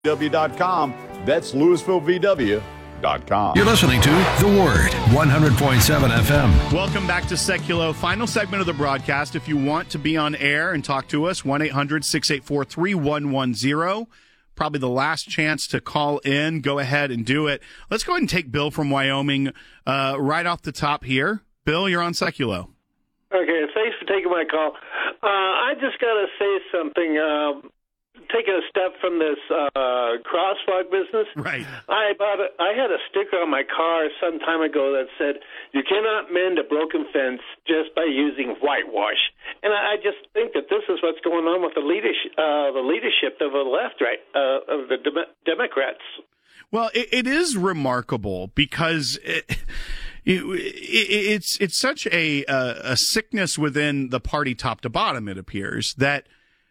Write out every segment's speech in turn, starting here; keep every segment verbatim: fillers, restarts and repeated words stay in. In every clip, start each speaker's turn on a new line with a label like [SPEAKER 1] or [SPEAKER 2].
[SPEAKER 1] W dot com. That's Louisville V W dot com.
[SPEAKER 2] You're listening to The Word, one hundred point seven F M.
[SPEAKER 3] Welcome back to Seculo. Final segment of the broadcast. If you want to be on air and talk to us, one eight hundred six eight four three one one zero. Probably the last chance to call in. Go ahead and do it. Let's go ahead and take Bill from Wyoming uh, right off the top here. Bill, you're on Seculo.
[SPEAKER 4] Okay, thanks for taking my call. Uh, I just got to say something. Uh, taking a step from this uh, crosswalk business.
[SPEAKER 3] Right.
[SPEAKER 4] I bought a, I had a sticker on my car some time ago that said, "You cannot mend a broken fence just by using whitewash." And I, I just think that this is what's going on with the leadership, uh, the leadership of the left, right, uh, of the Dem- Democrats.
[SPEAKER 3] Well, it, it is remarkable because it, it, it, it's it's such a, a a sickness within the party, top to bottom. It appears that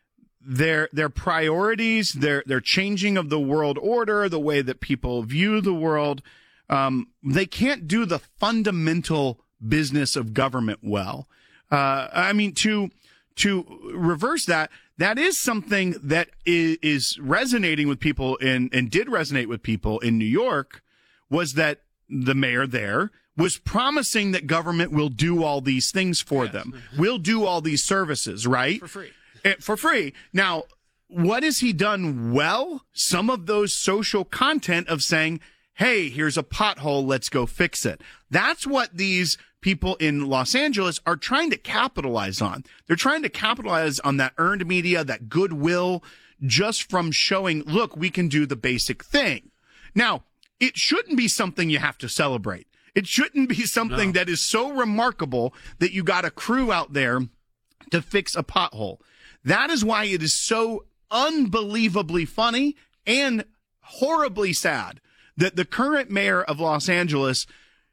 [SPEAKER 3] their their priorities, their their changing of the world order, the way that people view the world, um, they can't do the fundamental business of government well. Uh, I mean, to to reverse that, that is something that is, is resonating with people in and did resonate with people in New York, was that the mayor there was promising that government will do all these things for yes. them, will do all these services, right?
[SPEAKER 5] For free.
[SPEAKER 3] For free. Now, what has he done well? Some of those social content of saying, hey, here's a pothole, let's go fix it. That's what these people in Los Angeles are trying to capitalize on. They're trying to capitalize on that earned media, that goodwill, just from showing, look, we can do the basic thing. Now, it shouldn't be something you have to celebrate. It shouldn't be something no. that is so remarkable that you got a crew out there to fix a pothole. That is why it is so unbelievably funny and horribly sad that the current mayor of Los Angeles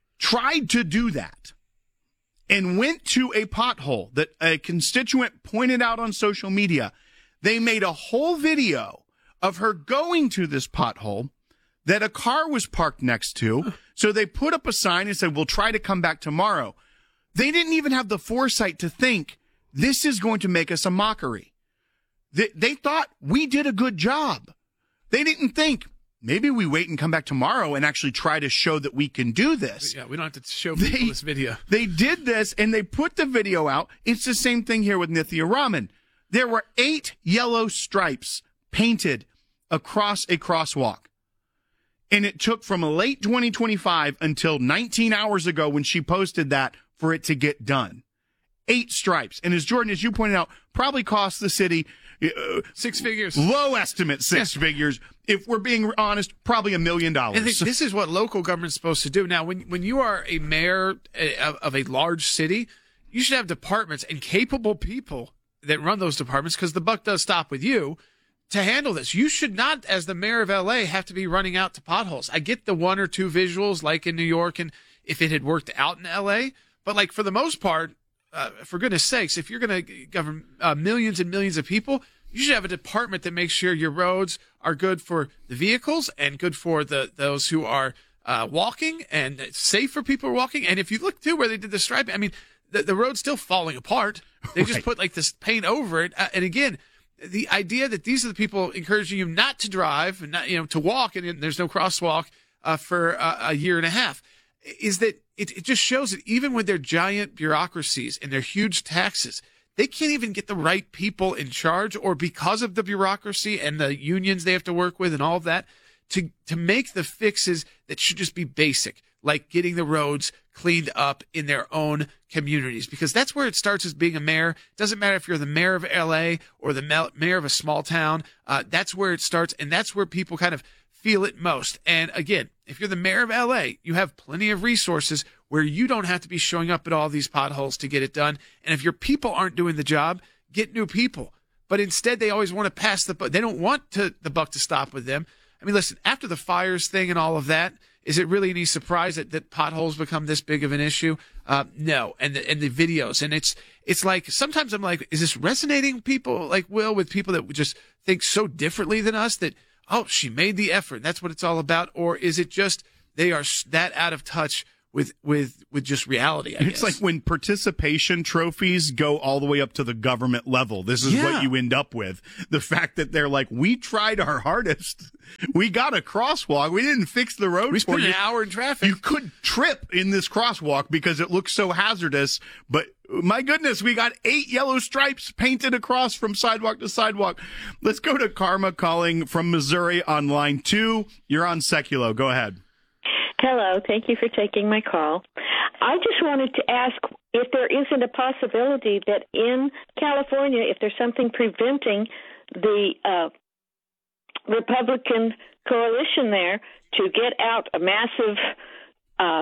[SPEAKER 3] tried to do that and went to a pothole that a constituent pointed out on social media. They made a whole video of her going to this pothole that a car was parked next to. So they put up a sign and said, we'll try to come back tomorrow. They didn't even have the foresight to think, this is going to make us a mockery. They, they thought we did a good job. They didn't think, maybe we wait and come back tomorrow and actually try to show that we can do this.
[SPEAKER 5] Yeah, we don't have to show people
[SPEAKER 3] they,
[SPEAKER 5] this video.
[SPEAKER 3] They did this, and they put the video out. It's the same thing here with Nithya Raman. There were eight yellow stripes painted across a crosswalk. And it took from late twenty twenty-five until nineteen hours ago when she posted that for it to get done. Eight stripes. And as Jordan, as you pointed out, probably cost the city uh,
[SPEAKER 5] six figures.
[SPEAKER 3] Low estimate, six
[SPEAKER 5] yes.
[SPEAKER 3] figures. If we're being honest, probably a million dollars.
[SPEAKER 5] And this is what local government's supposed to do. Now, when when you are a mayor of, of a large city, you should have departments and capable people that run those departments, because the buck does stop with you, to handle this. You should not, as the mayor of L A, have to be running out to potholes. I get the one or two visuals like in New York and if it had worked out in L A, but like for the most part, Uh, for goodness sakes, if you're going to govern uh, millions and millions of people, you should have a department that makes sure your roads are good for the vehicles and good for the those who are uh, walking and safe for people walking. And if you look, too, where they did the striping, I mean, the, the road's still falling apart. They just right. put like this paint over it. Uh, and again, the idea that these are the people encouraging you not to drive and not, you know, to walk, and there's no crosswalk uh, for uh, a year and a half, is that it, it just shows that even with their giant bureaucracies and their huge taxes, they can't even get the right people in charge, or because of the bureaucracy and the unions they have to work with and all of that, to, to make the fixes that should just be basic, like getting the roads cleaned up in their own communities, because that's where it starts as being a mayor. It doesn't matter if you're the mayor of L A or the mayor of a small town. Uh, that's where it starts, and that's where people kind of feel it most. And again, if you're the mayor of L A, you have plenty of resources where you don't have to be showing up at all these potholes to get it done. And if your people aren't doing the job, get new people. But instead, they always want to pass the buck. They don't want to, the buck to stop with them. I mean, listen, after the fires thing and all of that, is it really any surprise that, that potholes become this big of an issue? Uh, no. And the, and the videos. And it's, it's like, sometimes I'm like, is this resonating with people like Will, with people that just think so differently than us that, oh, she made the effort. That's what it's all about. Or is it just they are that out of touch with with with just reality. I
[SPEAKER 3] It's
[SPEAKER 5] guess.
[SPEAKER 3] like when participation trophies go all the way up to the government level. This is
[SPEAKER 5] Yeah.
[SPEAKER 3] what you end up with. The fact that they're like, we tried our hardest. We got a crosswalk. We didn't fix the road
[SPEAKER 5] we
[SPEAKER 3] for
[SPEAKER 5] spent
[SPEAKER 3] you.
[SPEAKER 5] an hour in traffic.
[SPEAKER 3] You could trip in this crosswalk because it looks so hazardous, but my goodness, we got eight yellow stripes painted across from sidewalk to sidewalk. Let's go to Karma calling from Missouri on line two. You're on Seculo. Go ahead.
[SPEAKER 6] Hello. Thank you for taking my call. I just wanted to ask if there isn't a possibility that in California, if there's something preventing the uh, Republican coalition there to get out a massive uh,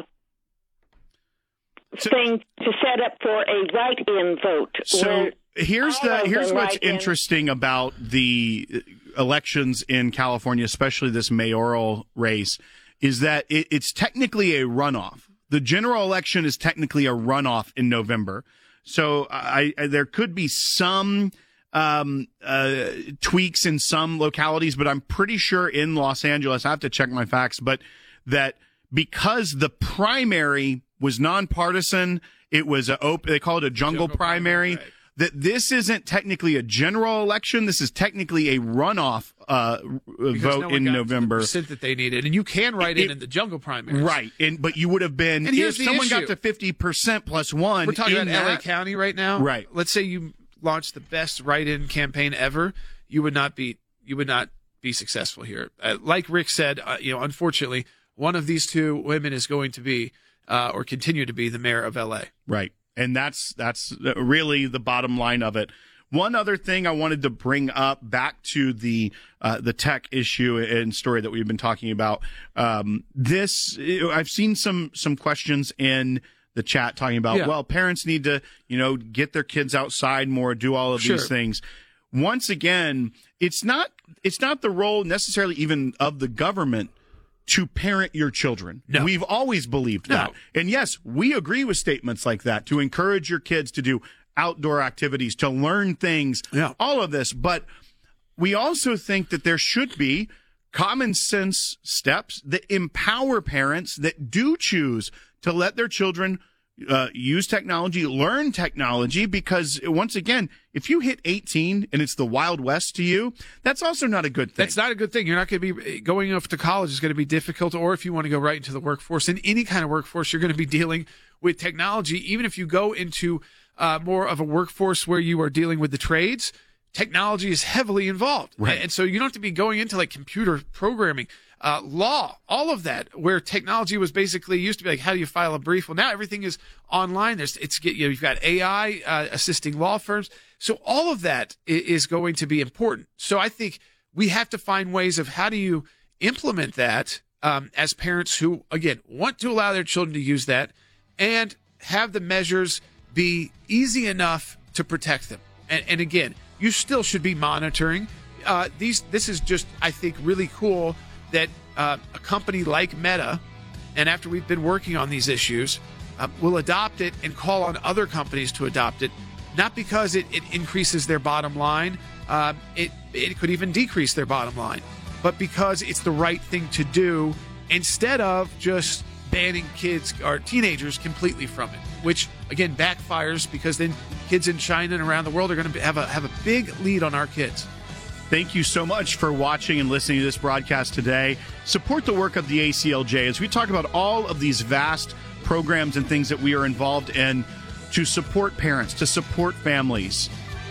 [SPEAKER 3] So-
[SPEAKER 6] thing to set up for a write-in vote.
[SPEAKER 3] So
[SPEAKER 6] where
[SPEAKER 3] here's
[SPEAKER 6] all
[SPEAKER 3] the
[SPEAKER 6] of
[SPEAKER 3] here's
[SPEAKER 6] them
[SPEAKER 3] what's
[SPEAKER 6] write in.
[SPEAKER 3] interesting about the elections in California, especially this mayoral race, is that it, it's technically a runoff. The general election is technically a runoff in November. So I, I there could be some um, uh, tweaks in some localities, but I'm pretty sure in Los Angeles, I have to check my facts, but that because the primary was nonpartisan, it was a open, they call it a jungle,
[SPEAKER 5] Jungle
[SPEAKER 3] primary,
[SPEAKER 5] primary, right.
[SPEAKER 3] that this isn't technically a general election. This is technically a runoff uh,
[SPEAKER 5] Because
[SPEAKER 3] vote
[SPEAKER 5] no one
[SPEAKER 3] in
[SPEAKER 5] got
[SPEAKER 3] November.
[SPEAKER 5] the percent that they needed, and you can write
[SPEAKER 3] It-
[SPEAKER 5] in in the jungle primaries.
[SPEAKER 3] Right. And, but you would have been,
[SPEAKER 5] And
[SPEAKER 3] if
[SPEAKER 5] here's the
[SPEAKER 3] someone got
[SPEAKER 5] issue.
[SPEAKER 3] to fifty percent plus one,
[SPEAKER 5] We're talking
[SPEAKER 3] in
[SPEAKER 5] about L A
[SPEAKER 3] that-
[SPEAKER 5] County right now.
[SPEAKER 3] Right.
[SPEAKER 5] Let's say you launched the best write-in campaign ever. You would not be you would not be successful here. Uh, like Rick said, uh, you know, unfortunately, one of these two women is going to be uh, or continue to be the mayor of L A.
[SPEAKER 3] Right. And that's that's really the bottom line of it. One other thing I wanted to bring up back to the uh, the tech issue and story that we've been talking about. Um, this I've seen some some questions in the chat talking about,
[SPEAKER 5] Yeah.
[SPEAKER 3] well, parents need to, you know, get their kids outside more, do all of
[SPEAKER 5] Sure.
[SPEAKER 3] these things. Once again, it's not it's not the role necessarily even of the government to parent your children.
[SPEAKER 5] No.
[SPEAKER 3] We've always believed that.
[SPEAKER 5] No.
[SPEAKER 3] And yes, we agree with statements like that to encourage your kids to do outdoor activities, to learn things,
[SPEAKER 5] Yeah.
[SPEAKER 3] all of this. But we also think that there should be common sense steps that empower parents that do choose to let their children uh, use technology, learn technology, because once again, if you hit eighteen and it's the Wild West to you, that's also not a good thing.
[SPEAKER 5] That's not a good thing. You're not going to be going off to college is going to be difficult, or if you want to go right into the workforce, in any kind of workforce, you're going to be dealing with technology. Even if you go into uh, more of a workforce where you are dealing with the trades, technology is heavily involved.
[SPEAKER 3] Right.
[SPEAKER 5] And so you don't have to be going into like computer programming, uh, law, all of that, where technology was basically used to be like, how do you file a brief? Well, now everything is online. There's, it's, you know, you've got A I uh, assisting law firms. So all of that i- is going to be important. So I think we have to find ways of how do you implement that um, as parents who, again, want to allow their children to use that and have the measures be easy enough to protect them. And, and again, you still should be monitoring. Uh, these. This is just, I think, really cool that uh, a company like Meta, and after we've been working on these issues, uh, will adopt it and call on other companies to adopt it, not because it, it increases their bottom line. Uh, it, it could even decrease their bottom line, but because it's the right thing to do instead of just banning kids or teenagers completely from it, which again backfires because then kids in China and around the world are going to have a have a big lead on our kids.
[SPEAKER 3] Thank you so much for watching and listening to this broadcast today. Support the work of the A C L J as we talk about all of these vast programs and things that we are involved in to support parents, to support families.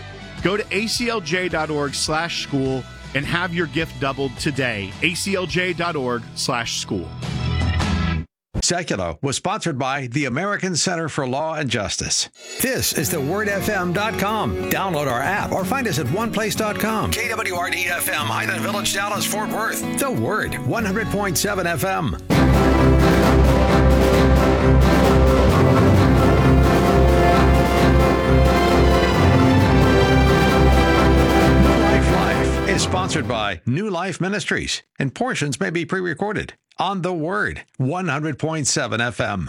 [SPEAKER 3] Go to A C L J dot org slash school and have your gift doubled today. A C L J dot org slash school.
[SPEAKER 2] Seculo was sponsored by the American Center for Law and Justice. This is the word f m dot com. Download our app or find us at one place dot com. K W R D F M, Highland Village, Dallas, Fort Worth. The Word, one hundred point seven F M. Life Life is sponsored by New Life Ministries, and portions may be pre-recorded on The Word, one hundred point seven F M.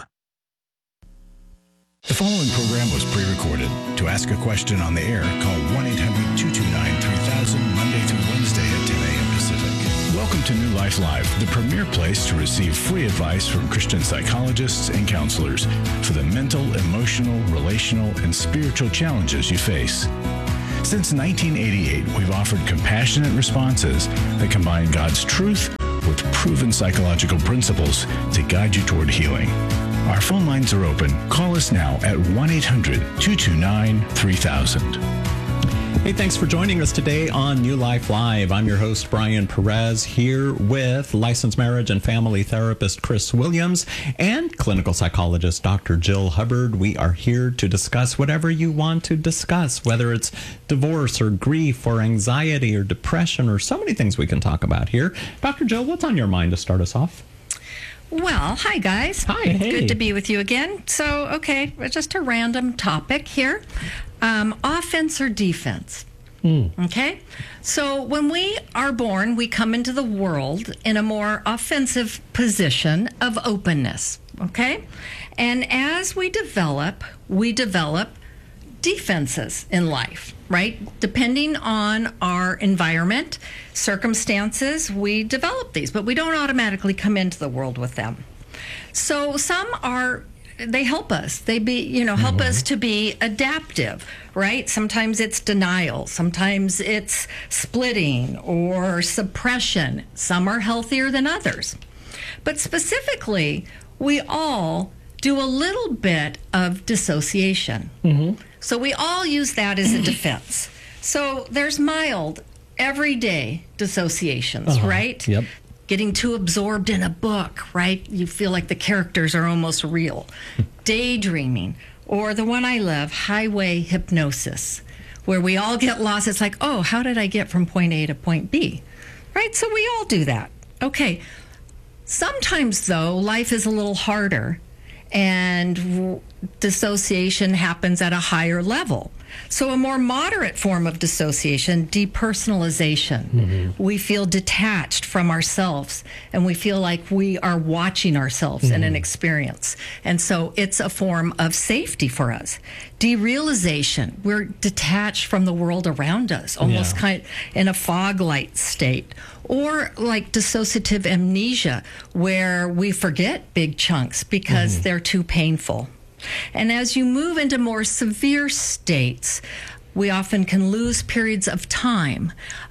[SPEAKER 7] The following program was pre-recorded. To ask a question on the air, call one eight hundred two two nine three thousand Monday through Wednesday at ten a.m. Pacific. Welcome to to New Life Live, the premier place to receive free advice from Christian psychologists and counselors for the mental, emotional, relational, and spiritual challenges you face. Since nineteen eighty-eight, we've offered compassionate responses that combine God's truth with proven psychological principles to guide you toward healing. Our phone lines are open. Call us now at one eight hundred two two nine three thousand.
[SPEAKER 8] Hey, thanks for joining us today on New Life Live. I'm your host, Brian Perez, here with licensed marriage and family therapist Chris Williams and clinical psychologist Doctor Jill Hubbard. We are here to discuss whatever you want to discuss, whether it's divorce or grief or anxiety or depression or so many things we can talk about here. Doctor Jill, what's on your mind to start us off?
[SPEAKER 9] Well, hi, guys.
[SPEAKER 8] Hi. Hey.
[SPEAKER 9] Good to be with you again. So, okay, just a random topic here. Um, offense or defense? Mm. Okay? So when we are born, we come into the world in a more offensive position of openness. Okay? And as we develop, we develop defenses in life, right? Depending on our environment, circumstances, we develop these, but we don't automatically come into the world with them. So some are, they help us. They be, you know, help mm-hmm. us to be adaptive, right? Sometimes it's denial. Sometimes it's splitting or suppression. Some are healthier than others. But specifically, we all do a little bit of dissociation. Mm-hmm. So we all use that as a defense. So there's mild, everyday dissociations, uh-huh. right?
[SPEAKER 8] Yep.
[SPEAKER 9] Getting too absorbed in a book, right? You feel like the characters are almost real. Daydreaming, or the one I love, highway hypnosis, where we all get lost. It's like, oh, how did I get from point A to point B? Right? So we all do that. Okay. Sometimes, though, life is a little harder, and dissociation happens at a higher level. So a more moderate form of dissociation, depersonalization. Mm-hmm. We feel detached from ourselves, and we feel like we are watching ourselves mm-hmm. in an experience. And so it's a form of safety for us. Derealization, we're detached from the world around us, almost yeah. kind of in a fog light state. Or like dissociative amnesia, where we forget big chunks because mm-hmm. they're too painful. And as you move into more severe states, we often can lose periods of time,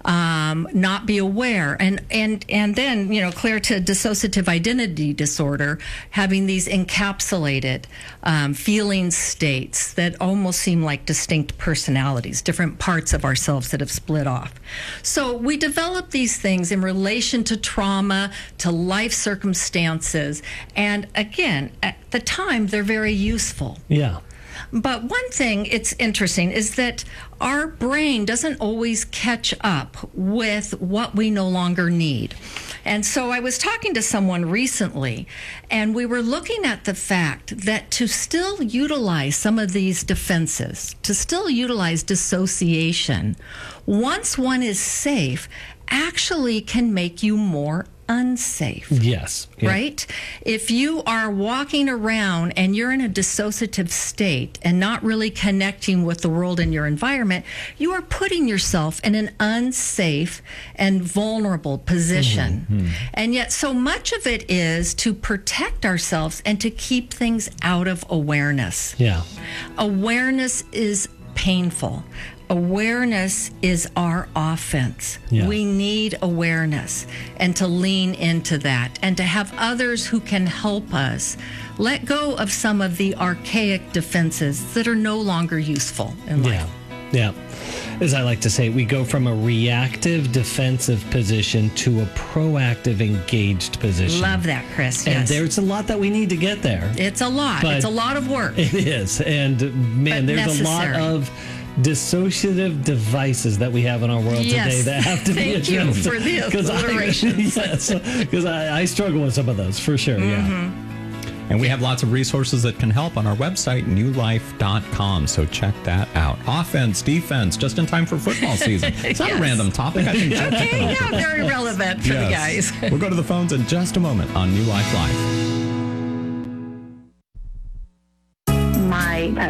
[SPEAKER 9] um, not be aware, and, and, and then, you know, clear to dissociative identity disorder, having these encapsulated um, feeling states that almost seem like distinct personalities, different parts of ourselves that have split off. So we develop these things in relation to trauma, to life circumstances, and again, at the time, they're very useful.
[SPEAKER 8] Yeah.
[SPEAKER 9] But one thing it's interesting is that our brain doesn't always catch up with what we no longer need. And so I was talking to someone recently, and we were looking at the fact that to still utilize some of these defenses, to still utilize dissociation, once one is safe, actually can make you more unsafe.
[SPEAKER 8] Yes. Yep.
[SPEAKER 9] Right? If you are walking around and you're in a dissociative state and not really connecting with the world and your environment, you are putting yourself in an unsafe and vulnerable position. Mm-hmm. And yet so much of it is to protect ourselves and to keep things out of awareness.
[SPEAKER 8] Yeah.
[SPEAKER 9] Awareness is painful. Awareness is our offense. Yeah. We need awareness, and to lean into that, and to have others who can help us let go of some of the archaic defenses that are no longer useful in life.
[SPEAKER 10] Yeah, yeah. As I like to say, we go from a reactive, defensive position to a proactive, engaged position.
[SPEAKER 9] Love that, Chris.
[SPEAKER 10] And
[SPEAKER 9] yes.
[SPEAKER 10] there's a lot that we need to get there.
[SPEAKER 9] It's a lot. It's a lot of work.
[SPEAKER 10] It is. And man,
[SPEAKER 9] but
[SPEAKER 10] there's
[SPEAKER 9] necessary.
[SPEAKER 10] a lot of dissociative devices that we have in our world
[SPEAKER 9] yes.
[SPEAKER 10] today that have to be addressed.
[SPEAKER 9] Thank you for the alliteration.
[SPEAKER 10] Yes, because I, I struggle with some of those, for sure,
[SPEAKER 9] mm-hmm.
[SPEAKER 10] yeah.
[SPEAKER 8] And we have lots of resources that can help on our website, new life dot com, so check that out. Offense, defense, just in time for football season. It's not yes. a random topic. I think
[SPEAKER 9] okay, yeah, very relevant for
[SPEAKER 8] yes.
[SPEAKER 9] the guys.
[SPEAKER 8] We'll go to the phones in just a moment on New Life Live.
[SPEAKER 11] My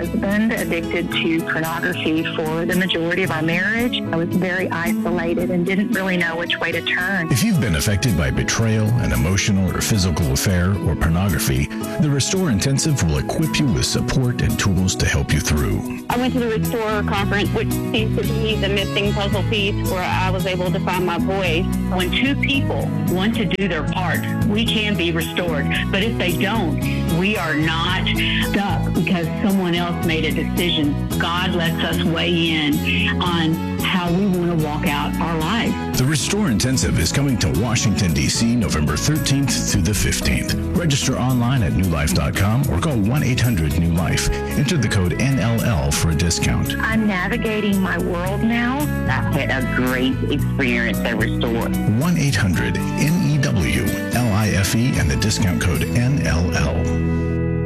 [SPEAKER 11] husband addicted to pornography for the majority of our marriage. I was very isolated and didn't really know which way to turn.
[SPEAKER 7] If you've been affected by betrayal, an emotional or physical affair, or pornography, the Restore Intensive will equip you with support and tools to help you through.
[SPEAKER 12] I went to the Restore conference, which seems to be the missing puzzle piece where I was able to find my voice.
[SPEAKER 13] When two people want to do their part, we can be restored. But if they don't, we are not stuck because someone else made a decision. God lets us weigh in on how we want to walk out our lives.
[SPEAKER 7] The Restore Intensive is coming to Washington, D C November thirteenth through the fifteenth. Register online at new life dot com or call one eight hundred new life. Enter the code N L L for a discount.
[SPEAKER 11] I'm navigating my world now.
[SPEAKER 13] I've had a great experience at Restore.
[SPEAKER 7] one eight hundred N E W L I F E and the discount code N L L.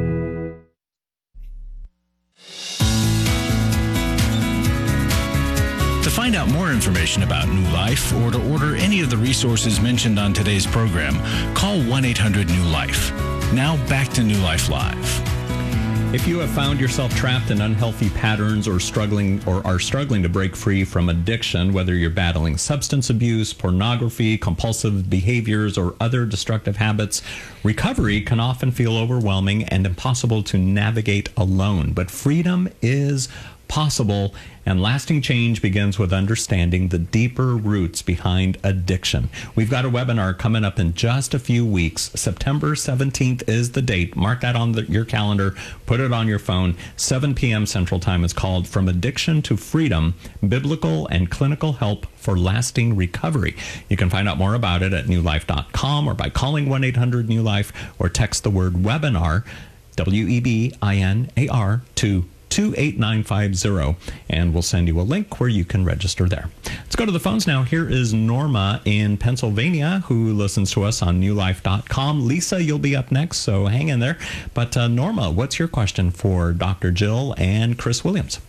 [SPEAKER 7] To find out more information about New Life or to order any of the resources mentioned on today's program, call one eight hundred new life. Now back to New Life Live.
[SPEAKER 8] If you have found yourself trapped in unhealthy patterns or struggling or are struggling to break free from addiction, whether you're battling substance abuse, pornography, compulsive behaviors, or other destructive habits, recovery can often feel overwhelming and impossible to navigate alone. But freedom is possible, and lasting change begins with understanding the deeper roots behind addiction. We've got a webinar coming up in just a few weeks. September seventeenth is the date. Mark that on the, your calendar. Put it on your phone. seven p.m. Central Time. Is called From Addiction to Freedom, Biblical and Clinical Help for Lasting Recovery. You can find out more about it at new life dot com or by calling one eight hundred new life or text the word webinar, W E B I N A R, to two eight nine five zero, and we'll send you a link where you can register there. Let's go to the phones now. Here is Norma in Pennsylvania, who listens to us on new life dot com. Lisa, you'll be up next, so hang in there. But uh, Norma, what's your question for Doctor Jill and Chris Williams?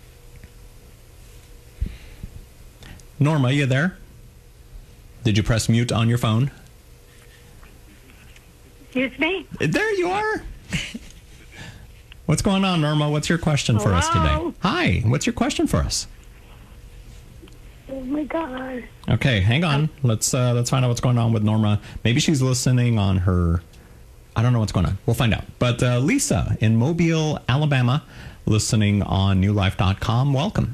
[SPEAKER 8] Norma, you there? Did you press mute on your phone?
[SPEAKER 12] Excuse me?
[SPEAKER 8] There you are. What's going on, Norma? What's your question for us today? Hi, what's your question for us?
[SPEAKER 12] Oh my God.
[SPEAKER 8] Okay, hang on. Let's uh, let's find out what's going on with Norma. Maybe she's listening on her. I don't know what's going on. We'll find out. But uh, Lisa in Mobile, Alabama, listening on new life dot com. Welcome.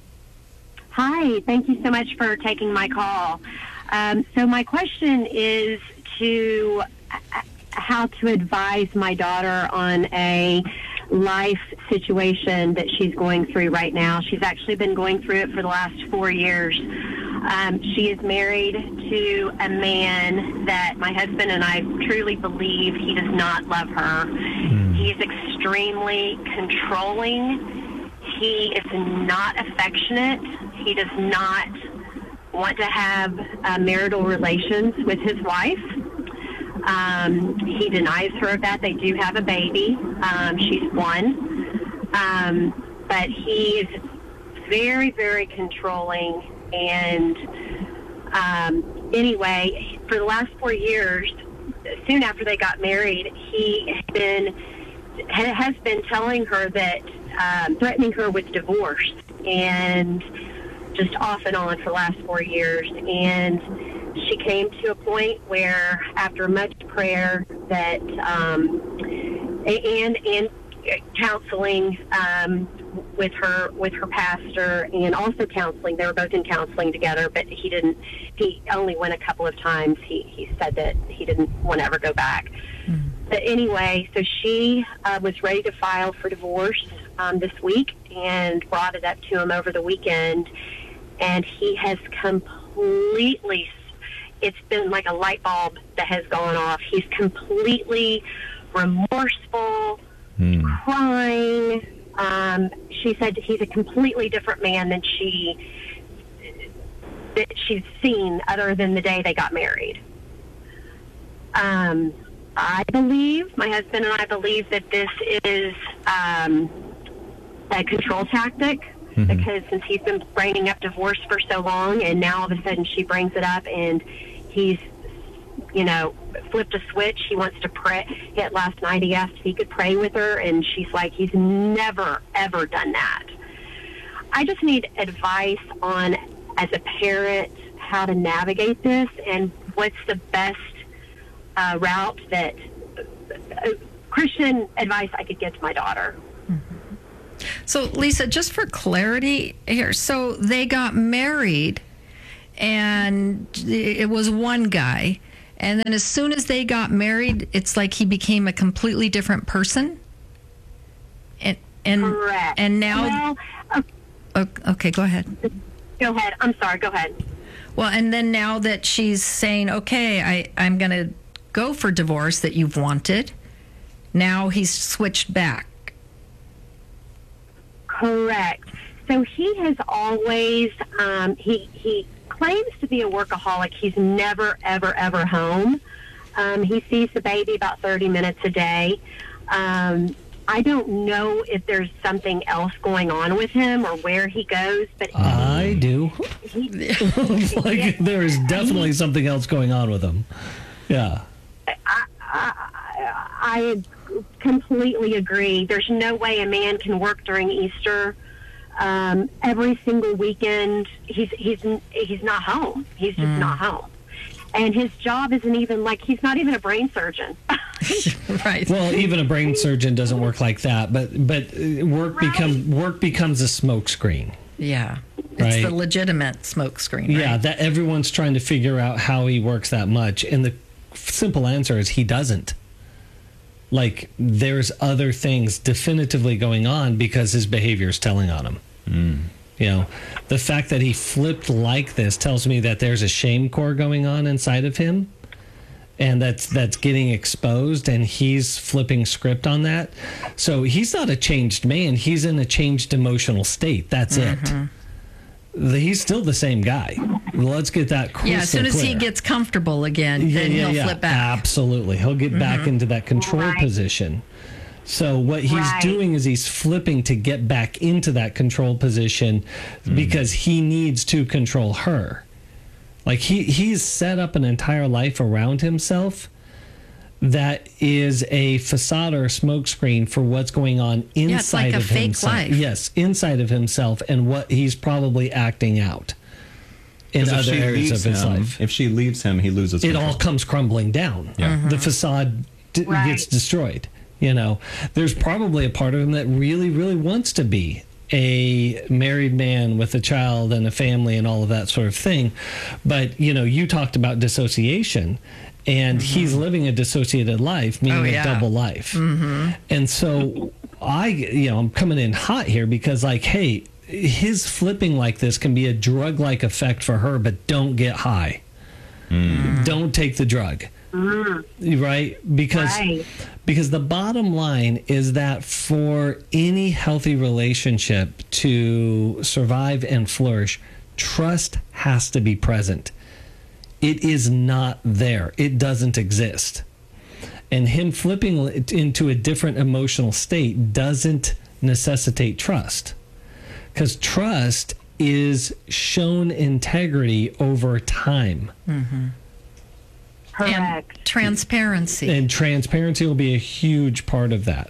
[SPEAKER 14] Hi. Thank you so much for taking my call. Um, so my question is to uh, how to advise my daughter on a life situation that she's going through right now. She's actually been going through it for the last four years. Um, she is married to a man that my husband and I truly believe he does not love her. Mm. He's extremely controlling. He is not affectionate. He does not want to have uh, marital relations with his wife. Um, he denies her of that. They do have a baby. Um, she's one. Um, but he's very, very controlling. And um, anyway, for the last four years, soon after they got married, he has been, has been telling her that, um, threatening her with divorce. And just off and on for the last four years. And she came to a point where, after much prayer, that um, and and counseling um, with her with her pastor, and also counseling. They were both in counseling together, but he didn't. He only went a couple of times. He he said that he didn't want to ever go back. Mm. But anyway, so she uh, was ready to file for divorce um, this week, and brought it up to him over the weekend, and he has completely. It's been like a light bulb that has gone off. He's completely remorseful, mm. crying. Um, she said he's a completely different man than she that she's seen, other than the day they got married. Um, I believe, my husband and I believe that this is um, a control tactic. Mm-hmm. Because since he's been bringing up divorce for so long, and now all of a sudden she brings it up, and he's you know, flipped a switch. He wants to pray. Yet last night he asked if he could pray with her, and she's like, he's never, ever done that. I just need advice on, as a parent, how to navigate this and what's the best uh, route that uh, Christian advice I could give to my daughter.
[SPEAKER 9] So, Lisa, just for clarity here, so they got married, and it was one guy, and then as soon as they got married, it's like he became a completely different person? And, and,
[SPEAKER 14] Correct.
[SPEAKER 9] And now...
[SPEAKER 14] Well, uh,
[SPEAKER 9] okay, go ahead.
[SPEAKER 14] Go ahead. I'm sorry, go ahead.
[SPEAKER 9] Well, and then now that she's saying, okay, I, I'm going to go for divorce that you've wanted, now he's switched back.
[SPEAKER 14] Correct. So he has always, um, he, he claims to be a workaholic. He's never, ever, ever home. Um, he sees the baby about thirty minutes a day. Um, I don't know if there's something else going on with him or where he goes, but he,
[SPEAKER 10] I do.
[SPEAKER 14] He,
[SPEAKER 10] like there is definitely something else going on with him. Yeah.
[SPEAKER 14] I, I, I completely agree. There's no way a man can work during Easter. Um, every single weekend, he's he's he's not home. He's just mm. not home. And his job isn't even like, he's not even a brain surgeon.
[SPEAKER 9] Right.
[SPEAKER 10] Well, even a brain surgeon doesn't work like that. But but work
[SPEAKER 14] Right.
[SPEAKER 10] become work becomes a smokescreen.
[SPEAKER 9] Yeah. It's
[SPEAKER 10] Right.
[SPEAKER 9] the legitimate smoke screen. Right?
[SPEAKER 10] Yeah, that everyone's trying to figure out how he works that much, and the simple answer is he doesn't. Like, there's other things definitively going on because his behavior is telling on him.
[SPEAKER 7] Mm.
[SPEAKER 10] You know, the fact that he flipped like this tells me that there's a shame core going on inside of him, and that's that's getting exposed, and he's flipping script on that. So he's not a changed man. He's in a changed emotional state. That's
[SPEAKER 9] Mhm.
[SPEAKER 10] it. He's still the same guy. Let's get that crystal
[SPEAKER 9] Yeah, as soon as he
[SPEAKER 10] clear.
[SPEAKER 9] gets comfortable again,
[SPEAKER 10] Yeah,
[SPEAKER 9] then
[SPEAKER 10] yeah,
[SPEAKER 9] he'll
[SPEAKER 10] yeah.
[SPEAKER 9] flip back.
[SPEAKER 10] Absolutely. He'll get back
[SPEAKER 9] Mhm.
[SPEAKER 10] into that control
[SPEAKER 14] Right.
[SPEAKER 10] position. So what he's
[SPEAKER 14] Right.
[SPEAKER 10] doing is he's flipping to get back into that control position because he needs to control her. Like he he's set up an entire life around himself that is a facade or a smokescreen for what's going on inside
[SPEAKER 9] Yeah, it's like a
[SPEAKER 10] of
[SPEAKER 9] fake
[SPEAKER 10] himself.
[SPEAKER 9] life.
[SPEAKER 10] Yes, inside of himself and what he's probably acting out in
[SPEAKER 8] 'Cause if
[SPEAKER 10] other
[SPEAKER 8] she
[SPEAKER 10] areas
[SPEAKER 8] leaves
[SPEAKER 10] of his
[SPEAKER 8] him-
[SPEAKER 10] life.
[SPEAKER 8] If she leaves him, he loses
[SPEAKER 10] It
[SPEAKER 8] control.
[SPEAKER 10] all comes crumbling down.
[SPEAKER 8] Yeah.
[SPEAKER 10] The facade d-
[SPEAKER 14] Right.
[SPEAKER 10] gets destroyed. You know, there's probably a part of him that really, really wants to be a married man with a child and a family and all of that sort of thing. But, you know, you talked about dissociation, and he's living a dissociated life, meaning
[SPEAKER 9] Oh,
[SPEAKER 10] a
[SPEAKER 9] yeah.
[SPEAKER 10] double life.
[SPEAKER 9] Mm-hmm.
[SPEAKER 10] And so I, you know, I'm coming in hot here because, like, hey, his flipping like this can be a drug-like effect for her, but don't get high. Don't take the drug.
[SPEAKER 14] Mm.
[SPEAKER 10] Right? Because
[SPEAKER 14] Right.
[SPEAKER 10] because the bottom line is that for any healthy relationship to survive and flourish, trust has to be present. It is not there. It doesn't exist. And him flipping it into a different emotional state doesn't necessitate trust. Because trust is shown integrity over time.
[SPEAKER 9] Mm-hmm.
[SPEAKER 14] Correct.
[SPEAKER 9] And transparency.
[SPEAKER 10] And transparency will be a huge part of that.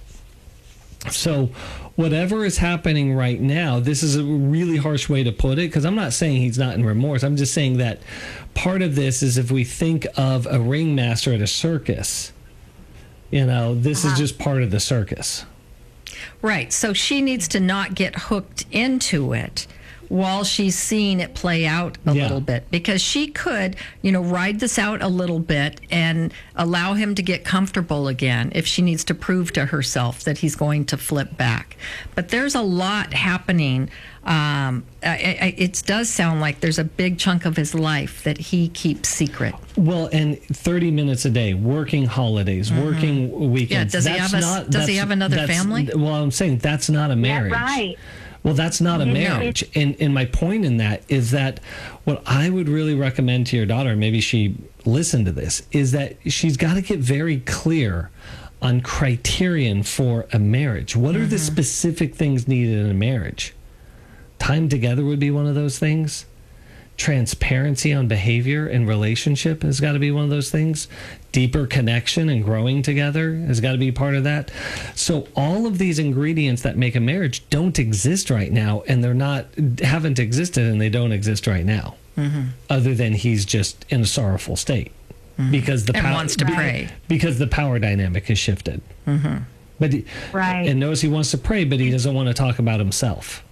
[SPEAKER 10] So whatever is happening right now, this is a really harsh way to put it, because I'm not saying he's not in remorse. I'm just saying that part of this is if we think of a ringmaster at a circus, you know, this
[SPEAKER 9] Uh-huh.
[SPEAKER 10] is just part of the circus.
[SPEAKER 9] Right. So she needs to not get hooked into it while she's seeing it play out a
[SPEAKER 10] Yeah.
[SPEAKER 9] little bit, because she could, you know, ride this out a little bit and allow him to get comfortable again if she needs to prove to herself that he's going to flip back. But there's a lot happening. Um, I, I, it does sound like there's a big chunk of his life that he keeps secret.
[SPEAKER 10] Well, and thirty minutes a day, working holidays, working weekends.
[SPEAKER 9] Yeah, does he
[SPEAKER 10] That's
[SPEAKER 9] have a-
[SPEAKER 10] not,
[SPEAKER 9] does he
[SPEAKER 10] that's-
[SPEAKER 9] have another
[SPEAKER 10] that's-
[SPEAKER 9] family?
[SPEAKER 10] Well, I'm saying that's not a marriage.
[SPEAKER 14] Right.
[SPEAKER 10] Well, that's not a
[SPEAKER 14] No.
[SPEAKER 10] marriage. And, and my point in that is that what I would really recommend to your daughter, maybe she listened to this, is that she's got to get very clear on criterion for a marriage. What are the specific things needed in a marriage? Time together would be one of those things. transparency on behavior and relationship has got to be one of those things. Deeper connection and growing together has got to be part of that. So all of these ingredients that make a marriage don't exist right now, and they're not, haven't existed, and they don't exist right now. Mm-hmm. Other than he's just in a sorrowful state mm-hmm. because the
[SPEAKER 9] and
[SPEAKER 10] power,
[SPEAKER 9] wants to pray
[SPEAKER 10] because the power dynamic has shifted.
[SPEAKER 9] Mm-hmm.
[SPEAKER 10] But he,
[SPEAKER 14] right,
[SPEAKER 10] and knows he wants to pray, but he doesn't want to talk about himself.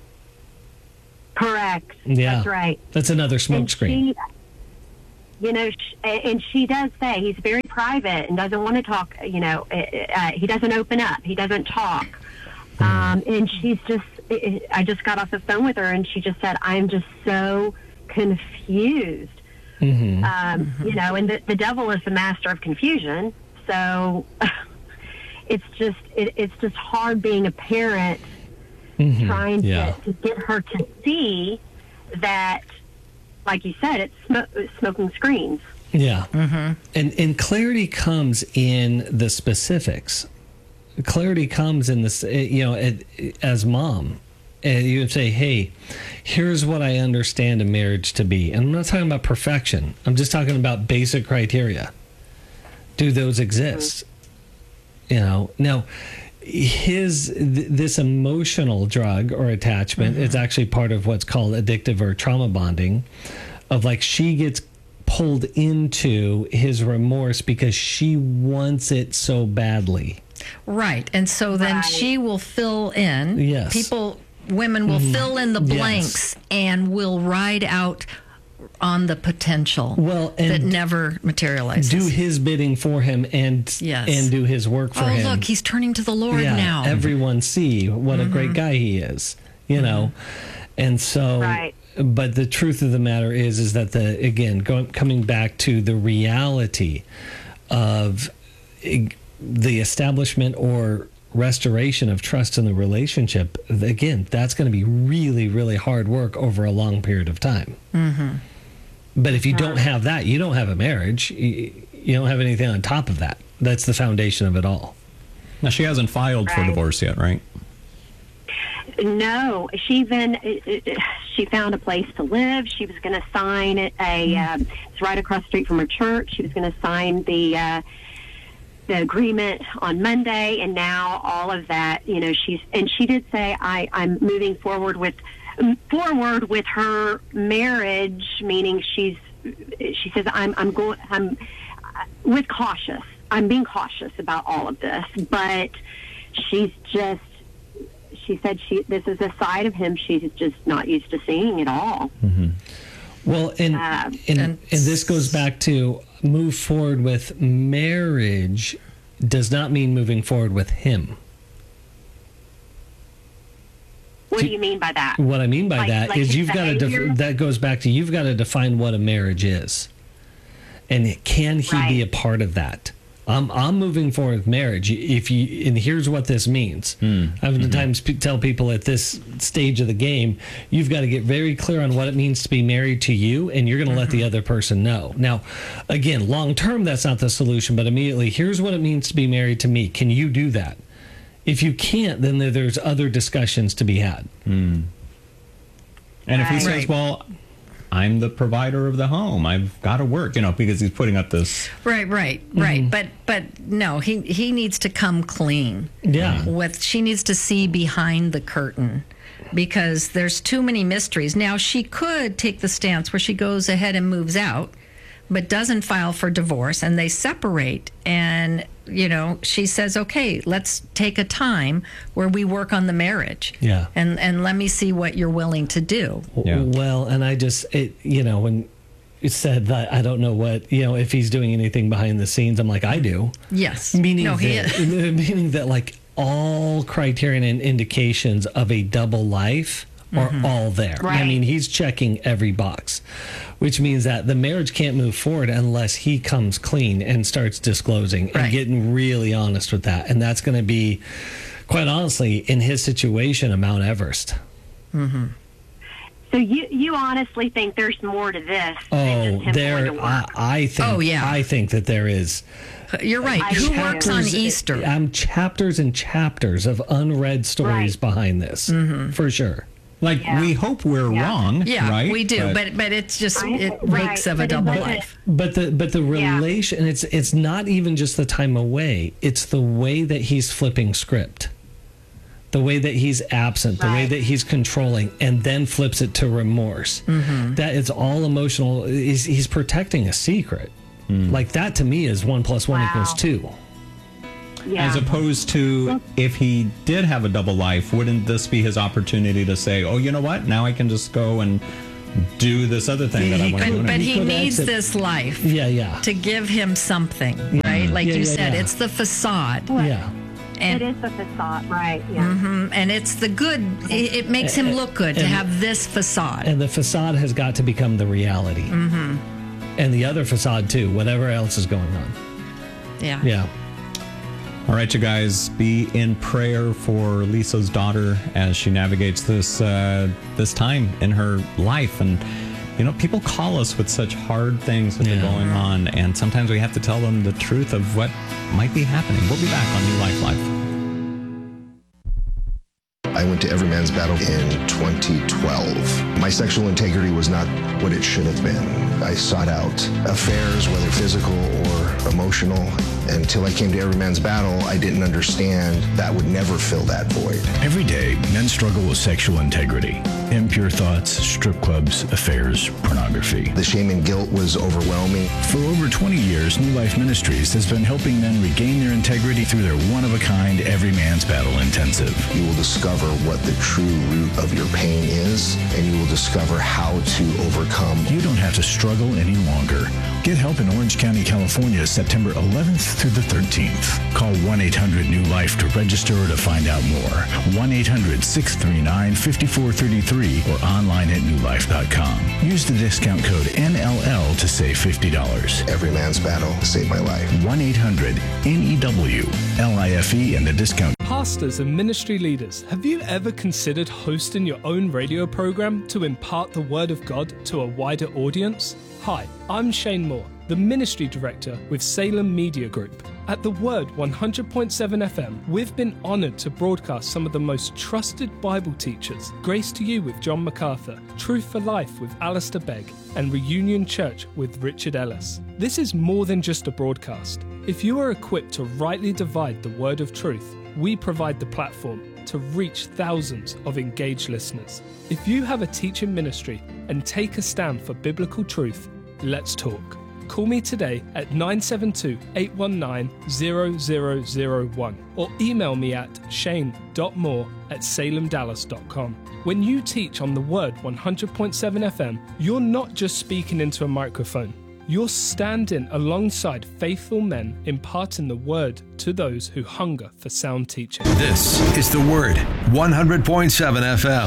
[SPEAKER 14] Correct.
[SPEAKER 10] Yeah,
[SPEAKER 14] that's right.
[SPEAKER 10] That's another smokescreen.
[SPEAKER 14] You know, sh- and she does say he's very private and doesn't want to talk. You know, uh, he doesn't open up. He doesn't talk. Um, and she's just, I just got off the phone with her, and she just said, I'm just so confused.
[SPEAKER 10] Mm-hmm.
[SPEAKER 14] Um,
[SPEAKER 10] mm-hmm.
[SPEAKER 14] You know, and the, the devil is the master of confusion. So it's just, it, it's just hard being a parent, mm-hmm. trying
[SPEAKER 10] yeah.
[SPEAKER 14] to, to get her to see that, like you said, it's sm- smoking screens.
[SPEAKER 10] Yeah.
[SPEAKER 9] Mm-hmm.
[SPEAKER 10] And and clarity comes in the specifics. Clarity comes in this, you know, as mom. And you would say, hey, here's what I understand a marriage to be. And I'm not talking about perfection. I'm just talking about basic criteria. Do those exist? Mm-hmm. You know, now, his th- this emotional drug or attachment mm-hmm. is actually part of what's called addictive or trauma bonding, of like she gets pulled into his remorse because she wants it so badly.
[SPEAKER 9] Right. And so then right. she will fill in.
[SPEAKER 10] Yes.
[SPEAKER 9] People, women will mm-hmm. fill in the blanks yes. and will ride out on the potential
[SPEAKER 10] well, and
[SPEAKER 9] that never materializes.
[SPEAKER 10] Do his bidding for him and
[SPEAKER 9] yes.
[SPEAKER 10] and do his work for
[SPEAKER 9] oh,
[SPEAKER 10] him.
[SPEAKER 9] Oh, look, he's turning to the Lord
[SPEAKER 10] yeah,
[SPEAKER 9] now.
[SPEAKER 10] Everyone see what mm-hmm. a great guy he is, you mm-hmm. know. And so,
[SPEAKER 14] right.
[SPEAKER 10] but the truth of the matter is, is that the, again, going, coming back to the reality of the establishment or restoration of trust in the relationship, again, that's going to be really, really hard work over a long period of time.
[SPEAKER 9] Mm-hmm.
[SPEAKER 10] But if you don't have that, you don't have a marriage. You, you don't have anything on top of that. That's the foundation of it all.
[SPEAKER 8] Now, she hasn't filed
[SPEAKER 14] right.
[SPEAKER 8] for divorce yet, right?
[SPEAKER 14] No, she even she found a place to live. She was going to sign a. Um, it's right across the street from her church. She was going to sign the uh, the agreement on Monday, and now all of that. You know, she's and she did say, "I I'm moving forward with forward with her marriage," meaning she's. She says, "I'm I'm going I'm with cautious. I'm being cautious about all of this, but she's just." She said she this is a side of him she's just not used to seeing at all.
[SPEAKER 10] Mm-hmm. Well, and,
[SPEAKER 14] uh,
[SPEAKER 10] and, and this goes back to move forward with marriage does not mean moving forward with him.
[SPEAKER 14] What do you mean by that?
[SPEAKER 10] What I mean by
[SPEAKER 14] like,
[SPEAKER 10] that
[SPEAKER 14] like
[SPEAKER 10] is you've got to
[SPEAKER 14] def-
[SPEAKER 10] def- that goes back to you've got to define what a marriage is, and can he right. be a part of that? I'm I'm moving forward with marriage. If you and here's what this means. Mm. I oftentimes mm-hmm. tell people at this stage of the game, you've got to get very clear on what it means to be married to you, and you're going to mm-hmm. let the other person know. Now, again, long term, that's not the solution, but immediately, here's what it means to be married to me. Can you do that? If you can't, then there, there's other discussions to be had.
[SPEAKER 8] Mm. And if he
[SPEAKER 9] right.
[SPEAKER 8] says, well, I'm the provider of the home, I've got to work, you know, because he's putting up this.
[SPEAKER 9] Right, right, right. Mm-hmm. But but no, he he needs to come clean.
[SPEAKER 10] Yeah.
[SPEAKER 9] With she needs to see behind the curtain, because there's too many mysteries. Now, she could take the stance where she goes ahead and moves out, but doesn't file for divorce, and they separate. And, you know, she says, okay, let's take a time where we work on the marriage.
[SPEAKER 10] Yeah.
[SPEAKER 9] And and let me see what you're willing to do.
[SPEAKER 10] Yeah. Well, and I just, it, you know, when it said that, I don't know what, you know, if he's doing anything behind the scenes, I'm like, I do.
[SPEAKER 9] Yes.
[SPEAKER 10] Meaning
[SPEAKER 9] no, he
[SPEAKER 10] that,
[SPEAKER 9] is.
[SPEAKER 10] meaning that, like, all criterion and indications of a double life are mm-hmm. all there.
[SPEAKER 14] Right.
[SPEAKER 10] I mean, he's checking every box, which means that the marriage can't move forward unless he comes clean and starts disclosing and
[SPEAKER 9] right.
[SPEAKER 10] getting really honest with that. And that's going to be, quite honestly, in his situation, a Mount Everest.
[SPEAKER 9] Mm-hmm.
[SPEAKER 14] So you you honestly think there's more to this?
[SPEAKER 10] Oh,
[SPEAKER 14] than just him
[SPEAKER 10] there.
[SPEAKER 14] going to work?
[SPEAKER 10] I, I think.
[SPEAKER 9] Oh, yeah.
[SPEAKER 10] I think that there is.
[SPEAKER 9] You're right.
[SPEAKER 14] I
[SPEAKER 9] Who
[SPEAKER 14] do.
[SPEAKER 9] works on Easter?
[SPEAKER 10] I'm chapters and chapters of unread stories
[SPEAKER 14] Right.
[SPEAKER 10] behind this,
[SPEAKER 9] Mm-hmm.
[SPEAKER 10] for sure.
[SPEAKER 8] Like,
[SPEAKER 6] Yeah.
[SPEAKER 8] we hope we're
[SPEAKER 6] Yeah.
[SPEAKER 8] wrong,
[SPEAKER 9] Yeah,
[SPEAKER 8] right?
[SPEAKER 9] we do, but but it's just it
[SPEAKER 6] Right,
[SPEAKER 9] reeks of a
[SPEAKER 6] but it
[SPEAKER 9] double
[SPEAKER 6] doesn't-
[SPEAKER 9] life.
[SPEAKER 10] But the but the
[SPEAKER 6] Yeah.
[SPEAKER 10] relation it's it's not even just the time away. It's the way that he's flipping script. The way that he's absent, the way
[SPEAKER 6] Right.
[SPEAKER 10] that he's controlling, and then flips it to remorse.
[SPEAKER 9] Mm-hmm.
[SPEAKER 10] That it's all emotional. He's, he's protecting a secret. Like that to me is one plus one
[SPEAKER 6] Wow.
[SPEAKER 10] equals two.
[SPEAKER 6] Yeah.
[SPEAKER 8] As opposed to if he did have a double life, wouldn't this be his opportunity to say, oh, you know what? Now I can just go and do this other thing that I
[SPEAKER 10] He
[SPEAKER 8] want to
[SPEAKER 10] could-
[SPEAKER 8] do.
[SPEAKER 9] But
[SPEAKER 10] He
[SPEAKER 9] he
[SPEAKER 10] could
[SPEAKER 9] needs
[SPEAKER 10] exit-
[SPEAKER 9] this life
[SPEAKER 10] Yeah, yeah.
[SPEAKER 9] to give him something, right? Like
[SPEAKER 10] Yeah,
[SPEAKER 9] you
[SPEAKER 10] yeah,
[SPEAKER 9] said,
[SPEAKER 10] yeah.
[SPEAKER 9] it's the facade.
[SPEAKER 10] Yeah.
[SPEAKER 9] And,
[SPEAKER 6] it is a facade, right? Yeah.
[SPEAKER 9] Mhm, and it's the good. It, it makes him look good to
[SPEAKER 10] And-
[SPEAKER 9] have this facade.
[SPEAKER 10] And the facade has got to become the reality.
[SPEAKER 9] Mm-hmm.
[SPEAKER 10] And the other facade too, whatever else is going on.
[SPEAKER 9] Yeah.
[SPEAKER 10] Yeah.
[SPEAKER 8] All right, you guys, be in prayer for Lisa's daughter as she navigates this uh, this time in her life. And, you know, people call us with such hard things that
[SPEAKER 10] Yeah.
[SPEAKER 8] are going on, and sometimes we have to tell them the truth of what might be happening. We'll be back on New Life Live.
[SPEAKER 15] I went to Every Man's Battle in twenty twelve. My sexual integrity was not what it should have been. I sought out affairs, whether physical or emotional. Until I came to Every Man's Battle, I didn't understand that would never fill that void.
[SPEAKER 7] Every day, men struggle with sexual integrity, impure thoughts, strip clubs, affairs, pornography.
[SPEAKER 15] The shame and guilt was overwhelming.
[SPEAKER 7] For over twenty years, New Life Ministries has been helping men regain their integrity through their one-of-a-kind Every Man's Battle Intensive.
[SPEAKER 15] You will discover what the true root of your pain is, and you will discover how to overcome.
[SPEAKER 7] You don't have to struggle any longer. Get help in Orange County, California, September eleventh through the thirteenth. Call one eight hundred new life to register or to find out more. one eight hundred six three nine five four three three or online at new life dot com. Use the discount code N L L to save fifty dollars.
[SPEAKER 15] Every Man's Battle saved my life.
[SPEAKER 7] one eight hundred N E W L I F E and the discount.
[SPEAKER 16] Pastors and ministry leaders, have you ever considered hosting your own radio program to impart the Word of God to a wider audience? Hi, I'm Shane Moore, the Ministry Director with Salem Media Group. At The Word one hundred point seven F M, we've been honoured to broadcast some of the most trusted Bible teachers, Grace to You with John MacArthur, Truth for Life with Alistair Begg, and Reunion Church with Richard Ellis. This is more than just a broadcast. If you are equipped to rightly divide the word of truth, we provide the platform to reach thousands of engaged listeners. If you have a teaching ministry and take a stand for biblical truth, let's talk. Call me today at nine seven two, eight one nine, zero zero zero one or email me at shane dot moore at salem dallas dot com. When you teach on the Word one hundred point seven F M, you're not just speaking into a microphone. You're standing alongside faithful men imparting the Word to those who hunger for sound teaching.
[SPEAKER 2] This is The Word, one hundred point seven F M.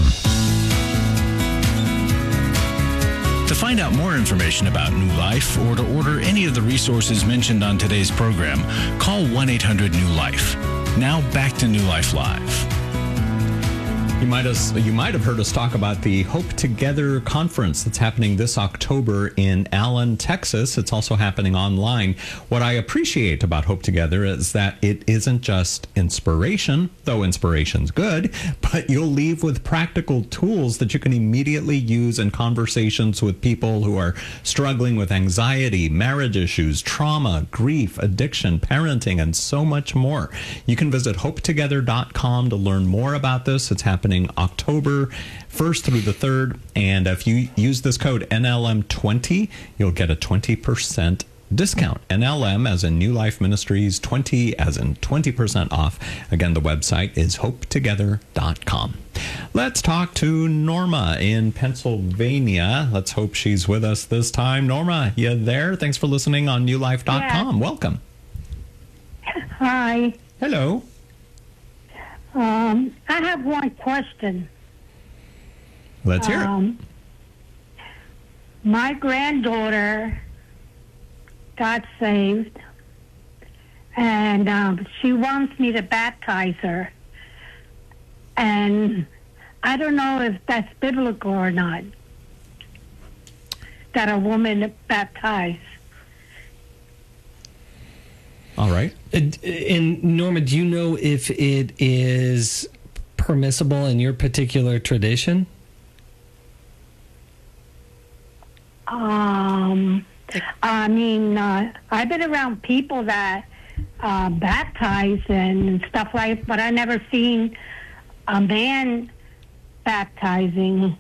[SPEAKER 7] To find out more information about New Life or to order any of the resources mentioned on today's program, call one eight hundred new life. Now back to New Life Live.
[SPEAKER 8] You might have you might have heard us talk about the Hope Together conference that's happening this October in Allen, Texas. It's also happening online. What I appreciate about Hope Together is that it isn't just inspiration, though inspiration's good, but you'll leave with practical tools that you can immediately use in conversations with people who are struggling with anxiety, marriage issues, trauma, grief, addiction, parenting, and so much more. You can visit hope together dot com to learn more about this. It's happening October first through the third, and if you use this code N L M twenty, you'll get a twenty percent discount. N L M as in New Life Ministries, twenty as in twenty percent off. Again, the website is hope together dot com. Let's talk to Norma in Pennsylvania. Let's hope she's with us this time. Norma, you there? Thanks for listening on new life dot com.
[SPEAKER 17] Yeah.
[SPEAKER 8] Welcome.
[SPEAKER 17] Hi.
[SPEAKER 8] Hello.
[SPEAKER 17] Um, I have one question.
[SPEAKER 8] Let's hear it.
[SPEAKER 17] Um, my granddaughter got saved, and um, she wants me to baptize her. And I don't know if that's biblical or not, that a woman baptized.
[SPEAKER 8] All right.
[SPEAKER 10] And, and Norma, do you know if it is permissible in your particular tradition?
[SPEAKER 17] I mean, uh, I've been around people that uh, baptize and stuff like, but I never seen a man baptizing.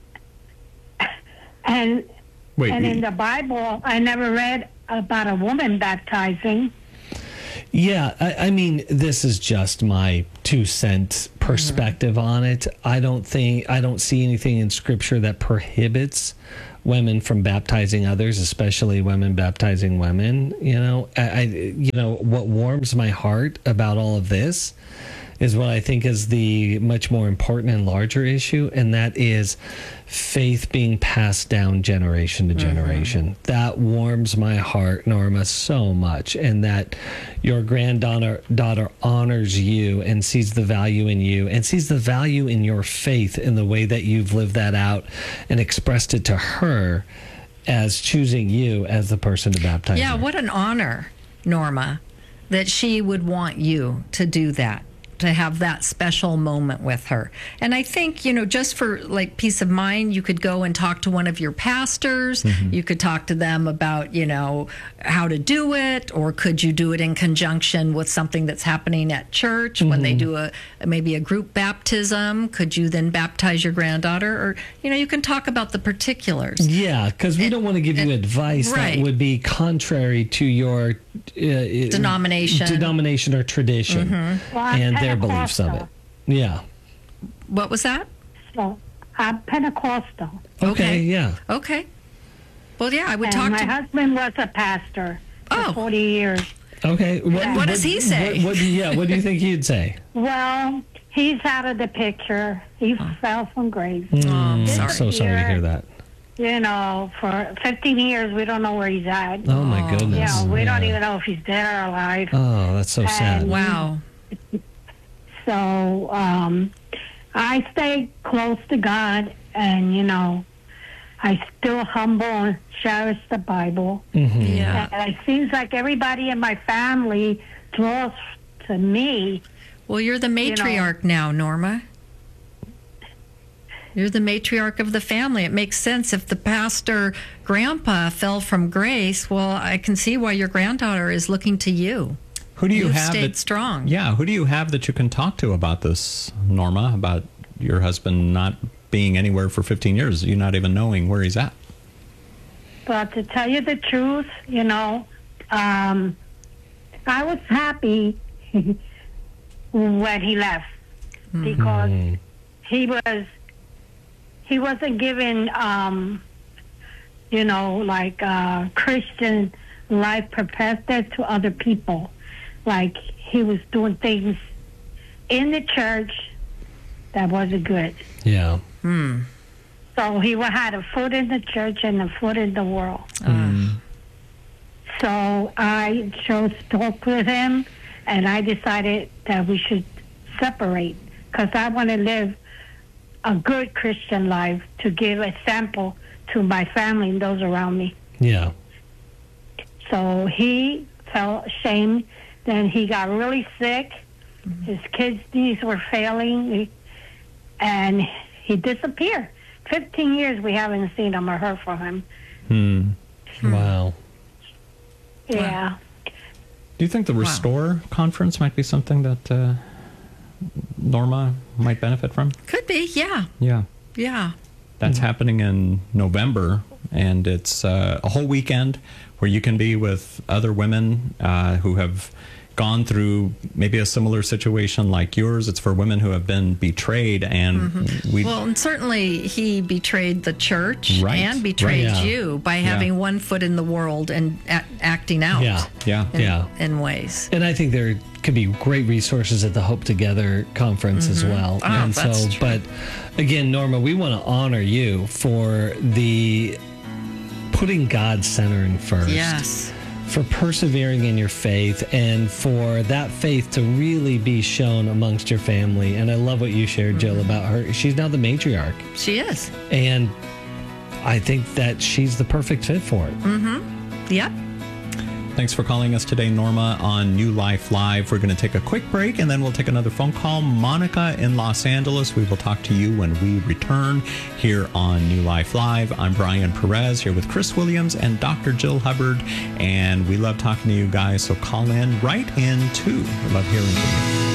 [SPEAKER 17] And
[SPEAKER 8] Wait,
[SPEAKER 17] and
[SPEAKER 8] wait.
[SPEAKER 17] in the Bible, I never read about a woman baptizing.
[SPEAKER 10] Yeah, I, I mean, this is just my two cent perspective mm-hmm. on it. I don't think I don't see anything in Scripture that prohibits women from baptizing others, especially women baptizing women. You know, I, I you know what warms my heart about all of this is what I think is the much more important and larger issue, and that is faith being passed down generation to generation. Mm-hmm. That warms my heart, Norma, so much, and that your granddaughter daughter honors you and sees the value in you and sees the value in your faith in the way that you've lived that out and expressed it to her as choosing you as the person to baptize
[SPEAKER 9] Yeah,
[SPEAKER 10] her.
[SPEAKER 9] what an honor, Norma, that she would want you to do that, to have that special moment with her. And I think, you know, just for like peace of mind, you could go and talk to one of your pastors. Mm-hmm. You could talk to them about, you know, how to do it, or could you do it in conjunction with something that's happening at church mm-hmm. when they do a maybe a group baptism? Could you then baptize your granddaughter? Or, you know, you can talk about the particulars.
[SPEAKER 10] Yeah, because we and, don't want to give and, you advice right. that would be contrary to your uh,
[SPEAKER 9] denomination,
[SPEAKER 10] denomination or tradition.
[SPEAKER 17] Mm-hmm. Well,
[SPEAKER 10] and their beliefs of it. Yeah.
[SPEAKER 9] What was that?
[SPEAKER 17] So, I'm Pentecostal.
[SPEAKER 10] Okay,
[SPEAKER 9] okay.
[SPEAKER 10] yeah.
[SPEAKER 9] Okay. Well, yeah, I would
[SPEAKER 17] and
[SPEAKER 9] talk
[SPEAKER 17] my
[SPEAKER 9] to...
[SPEAKER 17] My husband was a pastor
[SPEAKER 9] oh.
[SPEAKER 17] for forty years.
[SPEAKER 10] Okay. What,
[SPEAKER 9] what, what does he say?
[SPEAKER 10] What, what, yeah, what do you think he'd say?
[SPEAKER 17] Well, he's out of the picture. He oh. fell from grace.
[SPEAKER 10] Mm, oh, I'm sorry. so sorry to hear that.
[SPEAKER 17] You know, for fifteen years, we don't know where he's at.
[SPEAKER 10] Oh, my goodness.
[SPEAKER 17] Yeah, we
[SPEAKER 10] yeah.
[SPEAKER 17] don't even know if he's dead or alive.
[SPEAKER 10] Oh, that's so
[SPEAKER 17] and
[SPEAKER 10] sad.
[SPEAKER 9] Wow.
[SPEAKER 17] So um, I stay close to God, and, you know, I still humble and cherish the Bible.
[SPEAKER 10] Mm-hmm.
[SPEAKER 9] Yeah.
[SPEAKER 17] And it seems like everybody in my family draws to me.
[SPEAKER 9] Well, you're the matriarch you know. now, Norma. You're the matriarch of the family. It makes sense. If the pastor grandpa fell from grace, well, I can see why your granddaughter is looking to you.
[SPEAKER 8] Who do you
[SPEAKER 9] You've
[SPEAKER 8] have
[SPEAKER 9] stayed
[SPEAKER 8] that,
[SPEAKER 9] strong.
[SPEAKER 8] Yeah, who do you have that you can talk to about this, Norma, about your husband not being anywhere for fifteen years, you not even knowing where he's at?
[SPEAKER 17] But to tell you the truth, you know, um, I was happy when he left mm-hmm. because he was he wasn't giving, um, you know, like uh, Christian life perspective to other people. Like he was doing things in the church that wasn't good.
[SPEAKER 10] Yeah.
[SPEAKER 9] Hmm.
[SPEAKER 17] So he had a foot in the church and a foot in the world.
[SPEAKER 10] Mm.
[SPEAKER 17] So I chose to talk with him, and I decided that we should separate because I want to live a good Christian life to give example to my family and those around me.
[SPEAKER 10] Yeah.
[SPEAKER 17] So he felt ashamed. Then he got really sick. Mm-hmm. His kidneys were failing, and he disappeared. Fifteen years we haven't seen him or heard from him.
[SPEAKER 8] Hmm.
[SPEAKER 10] Wow.
[SPEAKER 17] Yeah.
[SPEAKER 8] Do you think the Restore wow. conference might be something that uh, Norma might benefit from?
[SPEAKER 9] Could be, yeah.
[SPEAKER 8] Yeah.
[SPEAKER 9] Yeah.
[SPEAKER 8] That's
[SPEAKER 10] mm-hmm.
[SPEAKER 8] happening in November, and it's uh, a whole weekend where you can be with other women uh, who have gone through maybe a similar situation like yours. It's for women who have been betrayed, and
[SPEAKER 9] mm-hmm.
[SPEAKER 8] we
[SPEAKER 9] well, and certainly he betrayed the church
[SPEAKER 8] right.
[SPEAKER 9] and betrayed
[SPEAKER 8] right. yeah.
[SPEAKER 9] you by having
[SPEAKER 8] yeah.
[SPEAKER 9] one foot in the world and a- acting out.
[SPEAKER 10] Yeah,
[SPEAKER 8] yeah,
[SPEAKER 9] in,
[SPEAKER 10] yeah.
[SPEAKER 9] in ways.
[SPEAKER 10] And I think there could be great resources at the Hope Together conference mm-hmm. as well.
[SPEAKER 9] Oh,
[SPEAKER 10] and
[SPEAKER 9] that's
[SPEAKER 10] so,
[SPEAKER 9] true.
[SPEAKER 10] but again, Norma, we want to honor you for the putting God center in first.
[SPEAKER 9] Yes.
[SPEAKER 10] For persevering in your faith and for that faith to really be shown amongst your family. And I love what you shared, Jill, mm-hmm. about her. She's now the matriarch.
[SPEAKER 9] She is.
[SPEAKER 10] And I think that she's the perfect fit for it.
[SPEAKER 9] Mm-hmm. Yep.
[SPEAKER 8] Thanks for calling us today, Norma, on New Life Live. We're going to take a quick break, and then we'll take another phone call. Monica in Los Angeles, we will talk to you when we return here on New Life Live. I'm Brian Perez here with Chris Williams and Doctor Jill Hubbard, and we love talking to you guys, so call in right in, too. We love hearing from you.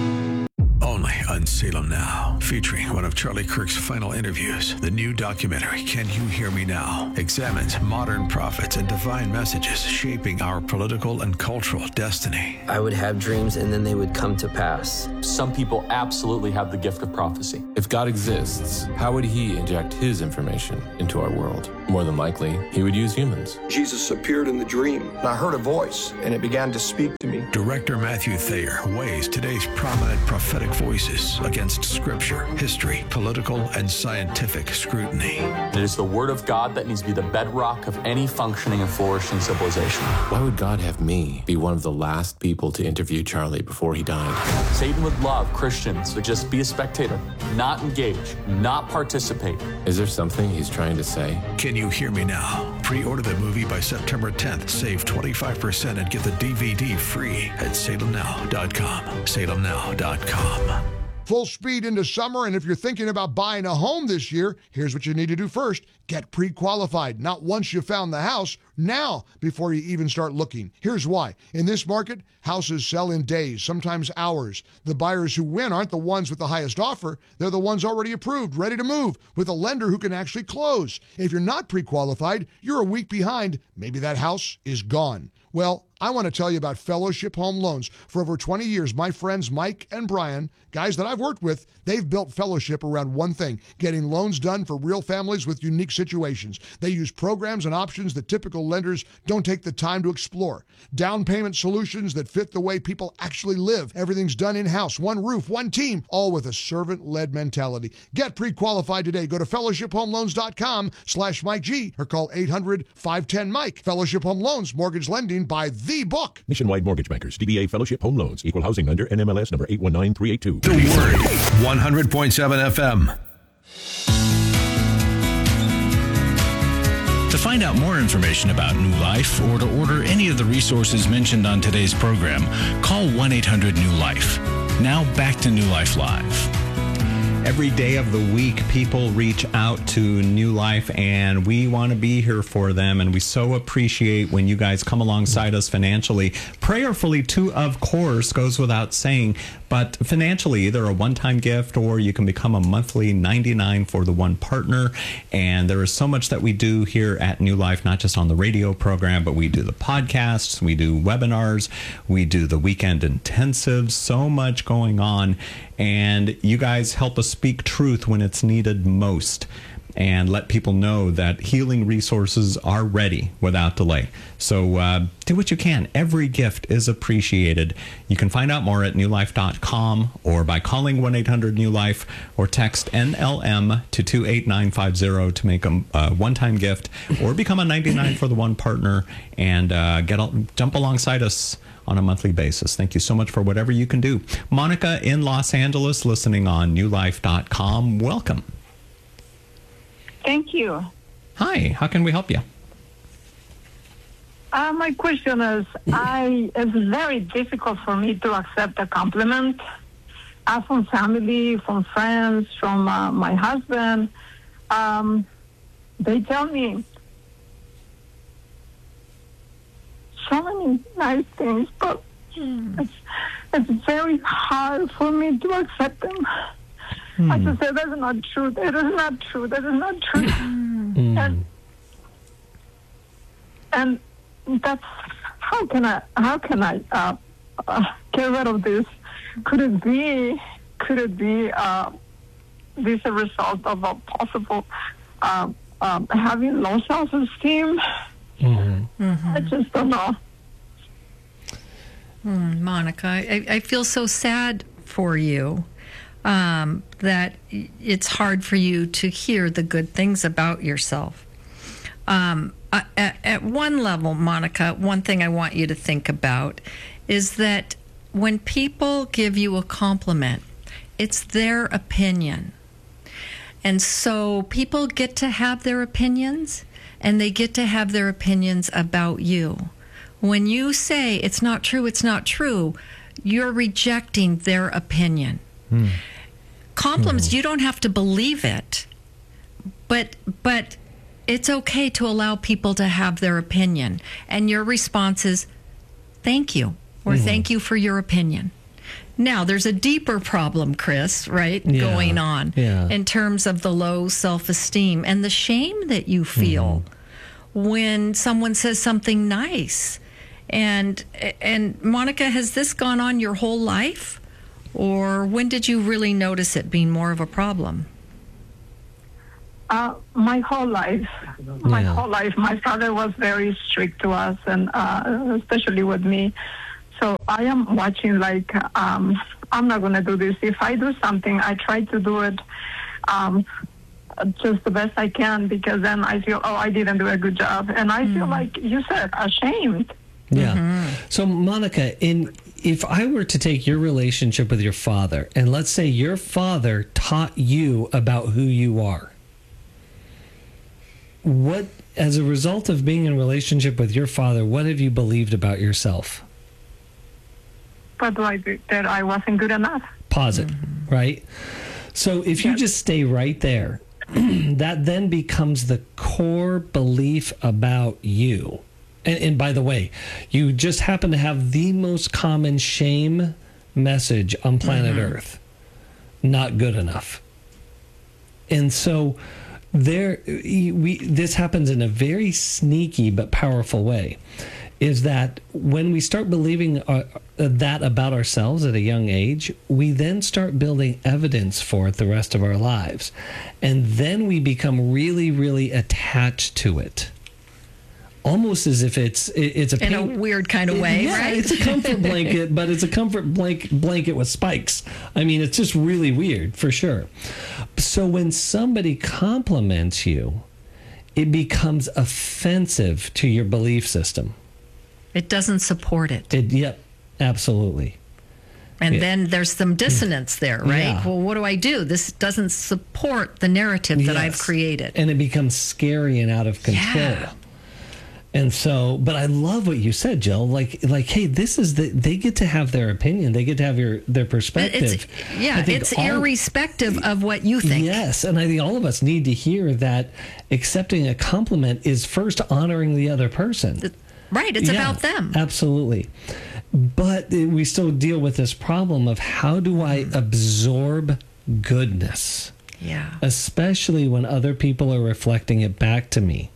[SPEAKER 2] Only on Salem Now, featuring one of Charlie Kirk's final interviews. The new documentary, Can You Hear Me Now?, examines modern prophets and divine messages shaping our political and cultural destiny.
[SPEAKER 18] I would have dreams and then they would come to pass.
[SPEAKER 19] Some people absolutely have the gift of prophecy. If God exists, how would he inject his information into our world? More than likely, he would use humans.
[SPEAKER 20] Jesus appeared in the dream, and I heard a voice, and it began to speak to me.
[SPEAKER 2] Director Matthew Thayer weighs today's prominent prophetic voices against scripture, history, political, and scientific scrutiny.
[SPEAKER 19] It is the word of God that needs to be the bedrock of any functioning and flourishing civilization. Why would God have me be one of the last people to interview Charlie before he died? Satan would love Christians to just be a spectator, not engage, not participate. Is there something he's trying to say?
[SPEAKER 2] Can You Hear Me Now? Pre-order the movie by September tenth. Save twenty-five percent and get the D V D free at salem now dot com. salem now dot com.
[SPEAKER 21] Full speed into summer, and if you're thinking about buying a home this year, here's what you need to do first. Get pre-qualified. Not once you found the house, now before you even start looking. Here's why. In this market, houses sell in days, sometimes hours. The buyers who win aren't the ones with the highest offer. They're the ones already approved, ready to move, with a lender who can actually close. If you're not pre-qualified, you're a week behind. Maybe that house is gone. Well, I want to tell you about Fellowship Home Loans. For over twenty years, my friends Mike and Brian, guys that I've worked with, they've built Fellowship around one thing, getting loans done for real families with unique situations. They use programs and options that typical lenders don't take the time to explore. Down payment solutions that fit the way people actually live. Everything's done in-house, one roof, one team, all with a servant-led mentality. Get pre-qualified today. Go to fellowship home loans dot com slash Mike G or call eight hundred, five one zero, Mike. Fellowship Home Loans, mortgage lending by the book.
[SPEAKER 22] Nationwide Mortgage Bankers, D B A Fellowship Home Loans, Equal Housing Lender, N M L S number eight one nine three eight two.
[SPEAKER 2] The Word, one hundred point seven F M.
[SPEAKER 7] To find out more information about New Life or to order any of the resources mentioned on today's program, call one eight hundred new life. Now back to New Life Live.
[SPEAKER 8] Every day of the week, people reach out to New Life, and we want to be here for them. And we so appreciate when you guys come alongside us financially. Prayerfully, too, of course, goes without saying. But financially, either a one-time gift or you can become a monthly ninety-nine for the one partner. And there is so much that we do here at New Life, not just on the radio program, but we do the podcasts, we do webinars, we do the weekend intensives, so much going on. And you guys help us speak truth when it's needed most and let people know that healing resources are ready without delay. So uh, do what you can. Every gift is appreciated. You can find out more at new life dot com or by calling one eight hundred new life or text N L M to two eight nine five zero to make a, a one-time gift or become a ninety-nine for the one partner and uh, get jump alongside us on a monthly basis. Thank you so much for whatever you can do. Monica in Los Angeles, listening on new life dot com. Welcome.
[SPEAKER 17] Thank you.
[SPEAKER 8] Hi, how can we help you?
[SPEAKER 17] Uh, my question is, I it's very difficult for me to accept a compliment uh, from family, from friends, from uh, my husband. Um, they tell me so many nice things, but it's, it's very hard for me to accept them. Hmm. I just say that's not true. That is not true. That is not true. Hmm. And, and that's how can I how can I uh, uh, get rid of this? Could it be could it be uh, this a result of a possible uh, um, having low self-esteem? Mm-hmm. Mm-hmm. I just don't know.
[SPEAKER 9] Mm, Monica, I, I feel so sad for you um, that it's hard for you to hear the good things about yourself. Um, at, at one level, Monica, one thing I want you to think about is that when people give you a compliment, it's their opinion. And so people get to have their opinions, and they get to have their opinions about you. When you say it's not true, it's not true, you're rejecting their opinion.
[SPEAKER 10] Hmm.
[SPEAKER 9] Compliments, you don't have to believe it, but but it's okay to allow people to have their opinion. And your response is, thank you, or
[SPEAKER 10] Mhm.
[SPEAKER 9] thank you for your opinion. Now, there's a deeper problem, Chris, right,
[SPEAKER 10] Yeah.
[SPEAKER 9] going on
[SPEAKER 10] Yeah.
[SPEAKER 9] in terms of the low self-esteem and the shame that you feel when someone says something nice. And and Monica, has this gone on your whole life? Or when did you really notice it being more of a problem?
[SPEAKER 17] Uh, my whole life, my
[SPEAKER 9] Yeah.
[SPEAKER 17] whole life, my father was very strict to us, and uh, especially with me. So I am watching like, um, I'm not going to do this. If I do something, I try to do it um, just the best I can, because then I feel, oh, I didn't do a good job. And I feel like you said, ashamed.
[SPEAKER 10] Yeah. So, Monica, in if I were to take your relationship with your father, and let's say your father taught you about who you are, what, as a result of being in a relationship with your father, what have you believed about yourself?
[SPEAKER 17] But do I do that I wasn't good enough?
[SPEAKER 10] Pause it, right? So if you just stay right there, that then becomes the core belief about you. And, and by the way, you just happen to have the most common shame message on planet
[SPEAKER 1] Mhm.
[SPEAKER 10] Earth. Not good enough. And so there we this happens in a very sneaky but powerful way. Is that when we start believing uh, that about ourselves at a young age, we then start building evidence for it the rest of our lives. And then we become really, really attached to it. Almost as if it's it, it's a
[SPEAKER 9] In a
[SPEAKER 10] pain-
[SPEAKER 9] weird kind of way,
[SPEAKER 10] yeah,
[SPEAKER 9] right?
[SPEAKER 10] It's a comfort blanket, but it's a comfort blank, blanket with spikes. I mean, it's just really weird, for sure. So when somebody compliments you, it becomes offensive to your belief system.
[SPEAKER 9] It doesn't support it.
[SPEAKER 10] It, yep, absolutely.
[SPEAKER 9] And
[SPEAKER 10] Yeah.
[SPEAKER 9] then there's some dissonance there, right?
[SPEAKER 10] Yeah.
[SPEAKER 9] Well, what do I do? This doesn't support the narrative that I've
[SPEAKER 10] Yes.
[SPEAKER 9] created.
[SPEAKER 10] And it becomes scary and out of control.
[SPEAKER 9] Yeah.
[SPEAKER 10] And so, but I love what you said, Jill. Like, like, hey, this is the, they get to have their opinion. They get to have your, their perspective.
[SPEAKER 9] It's, yeah,
[SPEAKER 10] I think
[SPEAKER 9] it's
[SPEAKER 10] all-
[SPEAKER 9] irrespective of what you think.
[SPEAKER 10] Yes, and I think all of us need to hear that accepting a compliment is first honoring the other person.
[SPEAKER 9] Right, it's
[SPEAKER 10] Yeah,
[SPEAKER 9] about them.
[SPEAKER 10] Absolutely. But we still deal with this problem of how do I absorb goodness?
[SPEAKER 9] Yeah.
[SPEAKER 10] Especially when other people are reflecting it back to me.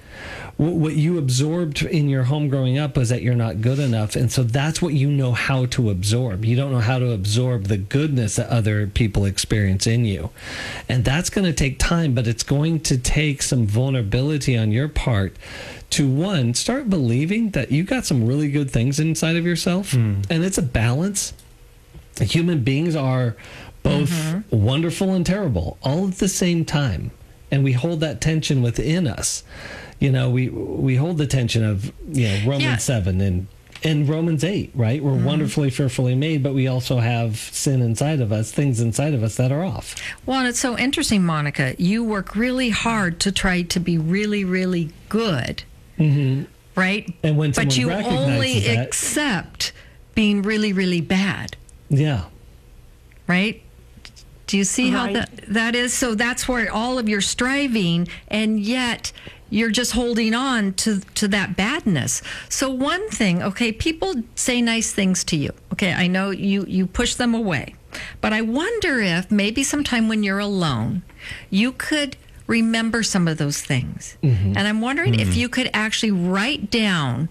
[SPEAKER 10] Wh- What you absorbed in your home growing up was that you're not good enough. And so that's what you know how to absorb. You don't know how to absorb the goodness that other people experience in you. And that's going to take time, but it's going to take some vulnerability on your part to, one, start believing that you got some really good things inside of yourself. And it's a balance. Human beings are both wonderful and terrible all at the same time. And we hold that tension within us. You know, we we hold the tension of, you know, Romans
[SPEAKER 9] Yeah.
[SPEAKER 10] seven and and Romans eight, right? We're wonderfully, fearfully made, but we also have sin inside of us, things inside of us that are off.
[SPEAKER 9] Well, and it's so interesting, Monica. You work really hard to try to be really, really good,
[SPEAKER 10] Mm-hmm.
[SPEAKER 9] right?
[SPEAKER 10] And when
[SPEAKER 9] but
[SPEAKER 10] someone
[SPEAKER 9] you
[SPEAKER 10] recognizes
[SPEAKER 9] only
[SPEAKER 10] that,
[SPEAKER 9] accept being really, really bad,
[SPEAKER 10] yeah.
[SPEAKER 9] right? Do you see how
[SPEAKER 17] Right.
[SPEAKER 9] that that is? So that's where all of your striving, and yet you're just holding on to to that badness. So one thing, okay, people say nice things to you. Okay, I know you you push them away, but I wonder if maybe sometime when you're alone, you could remember some of those things.
[SPEAKER 1] Mhm.
[SPEAKER 9] And I'm wondering if
[SPEAKER 1] Mhm.
[SPEAKER 9] you could actually write down,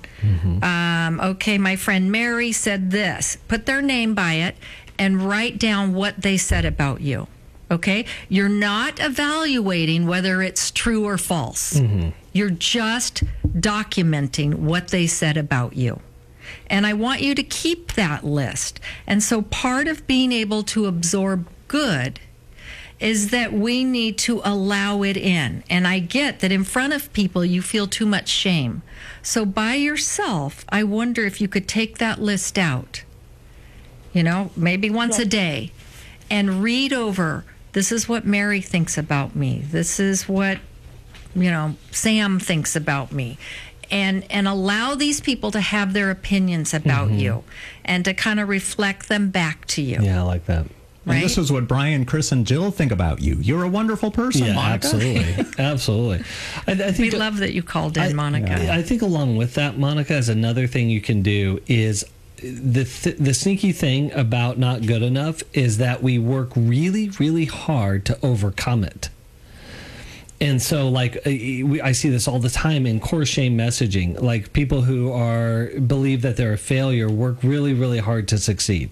[SPEAKER 9] um, okay, my friend Mary said this, put their name by it, and write down what they said about you. Okay? You're not evaluating whether it's true or false. You're just documenting what they said about you. And I want you to keep that list. And so part of being able to absorb good is that we need to allow it in. And I get that in front of people you feel too much shame. So by yourself, I wonder if you could take that list out, you know, maybe once a day, and read over, this is what Mary thinks about me. This is what, you know, Sam thinks about me. and and allow these people to have their opinions about
[SPEAKER 8] Mhm.
[SPEAKER 9] you and to kind of reflect them back to you.
[SPEAKER 10] Yeah, I like that.
[SPEAKER 8] And this is what Brian, Chris, and Jill think about you. You're a wonderful person,
[SPEAKER 10] Yeah,
[SPEAKER 8] Monica.
[SPEAKER 10] absolutely. Absolutely. I, I think
[SPEAKER 9] We love that you called in,
[SPEAKER 10] I,
[SPEAKER 9] Monica.
[SPEAKER 10] I think along with that, Monica, is another thing you can do is the th- the sneaky thing about not good enough is that we work really, really hard to overcome it. And so, like, uh, we, I see this all the time in core shame messaging. Like, people who are believe that they're a failure work really, really hard to succeed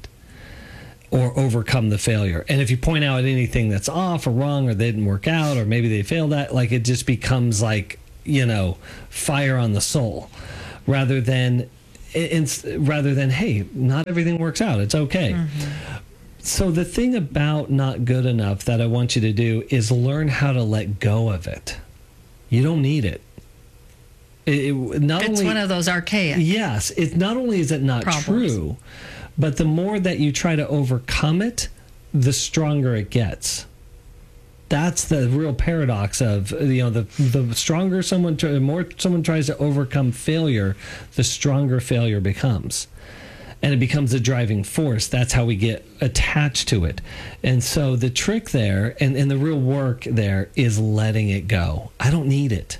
[SPEAKER 10] or overcome the failure. And if you point out anything that's off or wrong or they didn't work out or maybe they failed at, like, it just becomes like, you know, fire on the soul rather than, it's, rather than, hey, not everything works out. It's okay. Mm-hmm. So the thing about not good enough that I want you to do is learn how to let go of it. You don't need it. It, it not
[SPEAKER 9] It's
[SPEAKER 10] only,
[SPEAKER 9] one of those archaic.
[SPEAKER 10] Yes, it's not only is it not
[SPEAKER 9] Problems.
[SPEAKER 10] true, but the more that you try to overcome it, the stronger it gets. That's the real paradox of, you know, the the stronger someone, the more someone tries to overcome failure, the stronger failure becomes. And it becomes a driving force. That's how we get attached to it. And so the trick there and, and the real work there is letting it go. I don't need it.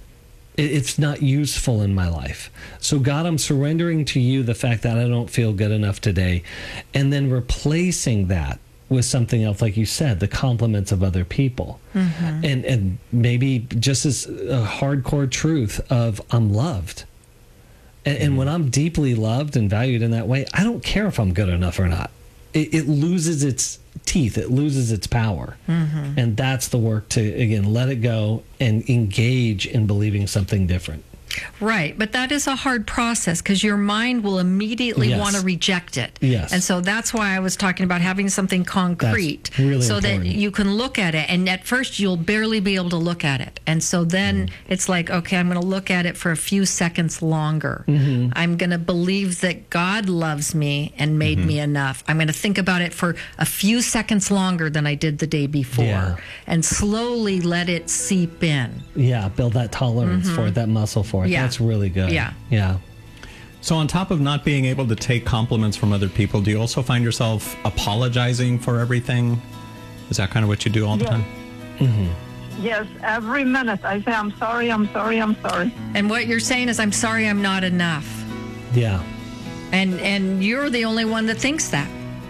[SPEAKER 10] It's not useful in my life. So God, I'm surrendering to you the fact that I don't feel good enough today, and then replacing that with something else, like you said, the compliments of other people. Mm-hmm. And and maybe just as a hardcore truth of I'm loved. And, and when I'm deeply loved and valued in that way, I don't care if I'm good enough or not. It, it loses its teeth. It loses its power. Mm-hmm. And that's the work to, again, let it go and engage in believing something different.
[SPEAKER 9] Right, but that is a hard process because your mind will immediately
[SPEAKER 10] Yes.
[SPEAKER 9] want to reject it.
[SPEAKER 10] Yes.
[SPEAKER 9] And so that's why I was talking about having something concrete
[SPEAKER 10] That's really
[SPEAKER 9] so
[SPEAKER 10] important.
[SPEAKER 9] that you can look at it. And at first, you'll barely be able to look at it. And so then
[SPEAKER 10] Mm-hmm.
[SPEAKER 9] it's like, okay, I'm going to look at it for a few seconds longer.
[SPEAKER 10] Mm-hmm.
[SPEAKER 9] I'm going to believe that God loves me and made
[SPEAKER 10] Mm-hmm.
[SPEAKER 9] me enough. I'm going to think about it for a few seconds longer than I did the day before
[SPEAKER 10] Yeah.
[SPEAKER 9] and slowly let it seep in.
[SPEAKER 10] Yeah, build that tolerance
[SPEAKER 9] Mhm.
[SPEAKER 10] for it, that muscle for it.
[SPEAKER 9] Yeah.
[SPEAKER 10] That's really good.
[SPEAKER 9] Yeah.
[SPEAKER 10] Yeah.
[SPEAKER 8] So on top of not being able to take compliments from other people, do you also find yourself apologizing for everything? Is that kind of what you do all the
[SPEAKER 17] Yeah.
[SPEAKER 8] time?
[SPEAKER 10] Mm-hmm.
[SPEAKER 17] Yes, every minute I say, I'm sorry, I'm sorry, I'm sorry.
[SPEAKER 9] And what you're saying is, I'm sorry I'm not enough.
[SPEAKER 10] Yeah.
[SPEAKER 9] And and you're the only one that thinks that.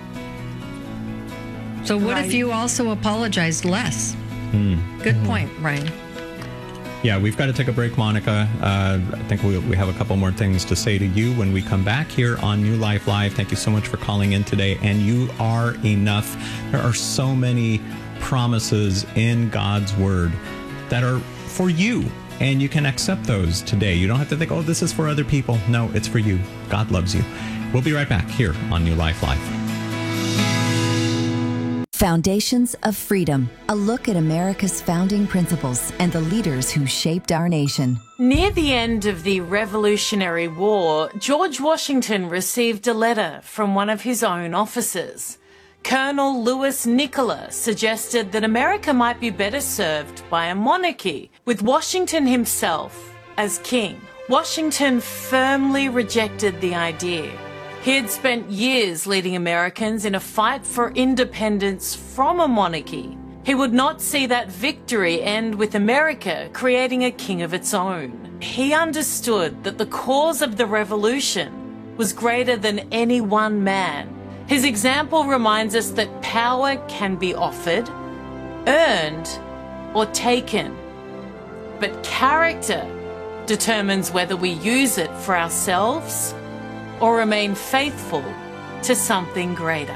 [SPEAKER 9] So what if
[SPEAKER 17] Right.
[SPEAKER 9] you also apologized less?
[SPEAKER 8] Hmm.
[SPEAKER 9] Good point, Ryan.
[SPEAKER 8] Yeah, we've got to take a break, Monica. Uh, I think we, we have a couple more things to say to you when we come back here on New Life Live. Thank you so much for calling in today. And you are enough. There are so many promises in God's Word that are for you. And you can accept those today. You don't have to think, oh, this is for other people. No, it's for you. God loves you. We'll be right back here on New Life Live.
[SPEAKER 1] Foundations of Freedom, a look at America's founding principles and the leaders who shaped our nation.
[SPEAKER 4] Near the end of the Revolutionary War, George Washington received a letter from one of his own officers. Colonel Lewis Nicola suggested that America might be better served by a monarchy, with Washington himself as king. Washington firmly rejected the idea. He had spent years leading Americans in a fight for independence from a monarchy. He would not see that victory end with America creating a king of its own. He understood that the cause of the revolution was greater than any one man. His example reminds us that power can be offered, earned, or taken. But character determines whether we use it for ourselves or remain faithful to something greater.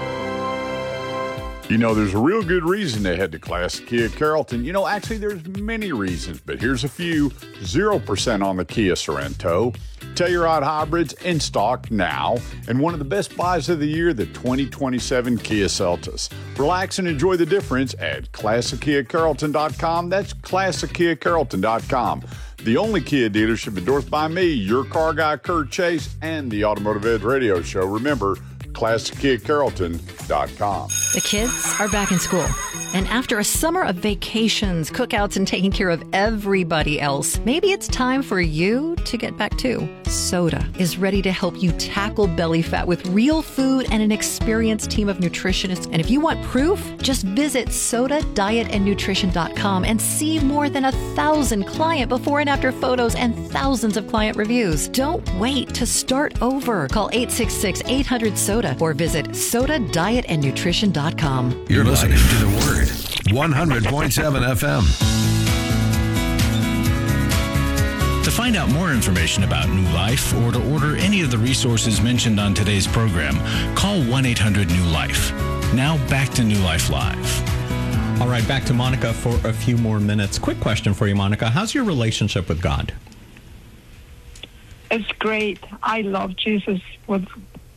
[SPEAKER 23] You know, there's a real good reason to head to Classic Kia Carrollton. You know, actually, there's many reasons, but here's a few. zero percent on the Kia Sorento. Telluride hybrids in stock now. And one of the best buys of the year, the twenty twenty-seven Kia Seltos. Relax and enjoy the difference at classic kia carrollton dot com. That's classic kia carrollton dot com. The only Kia dealership endorsed by me, your car guy, Kurt Chase, and the Automotive Edge Radio Show. Remember, classic kia carrollton dot com.
[SPEAKER 3] The kids are back in school. And after a summer of vacations, cookouts, and taking care of everybody else, maybe it's time for you to get back too. Soda is ready to help you tackle belly fat with real food and an experienced team of nutritionists. And if you want proof, just visit soda diet and nutrition dot com and see more than a thousand client before and after photos and thousands of client reviews. Don't wait to start over. Call eight six six, eight hundred, SODA or visit soda diet and nutrition dot com.
[SPEAKER 2] You're listening to The Word, one hundred point seven F M.
[SPEAKER 7] To find out more information about New Life or to order any of the resources mentioned on today's program, call one eight hundred new life. Now back to New Life Live.
[SPEAKER 8] All right, back to Monica for a few more minutes. Quick question for you, Monica. How's your relationship with God?
[SPEAKER 17] It's great. I love Jesus with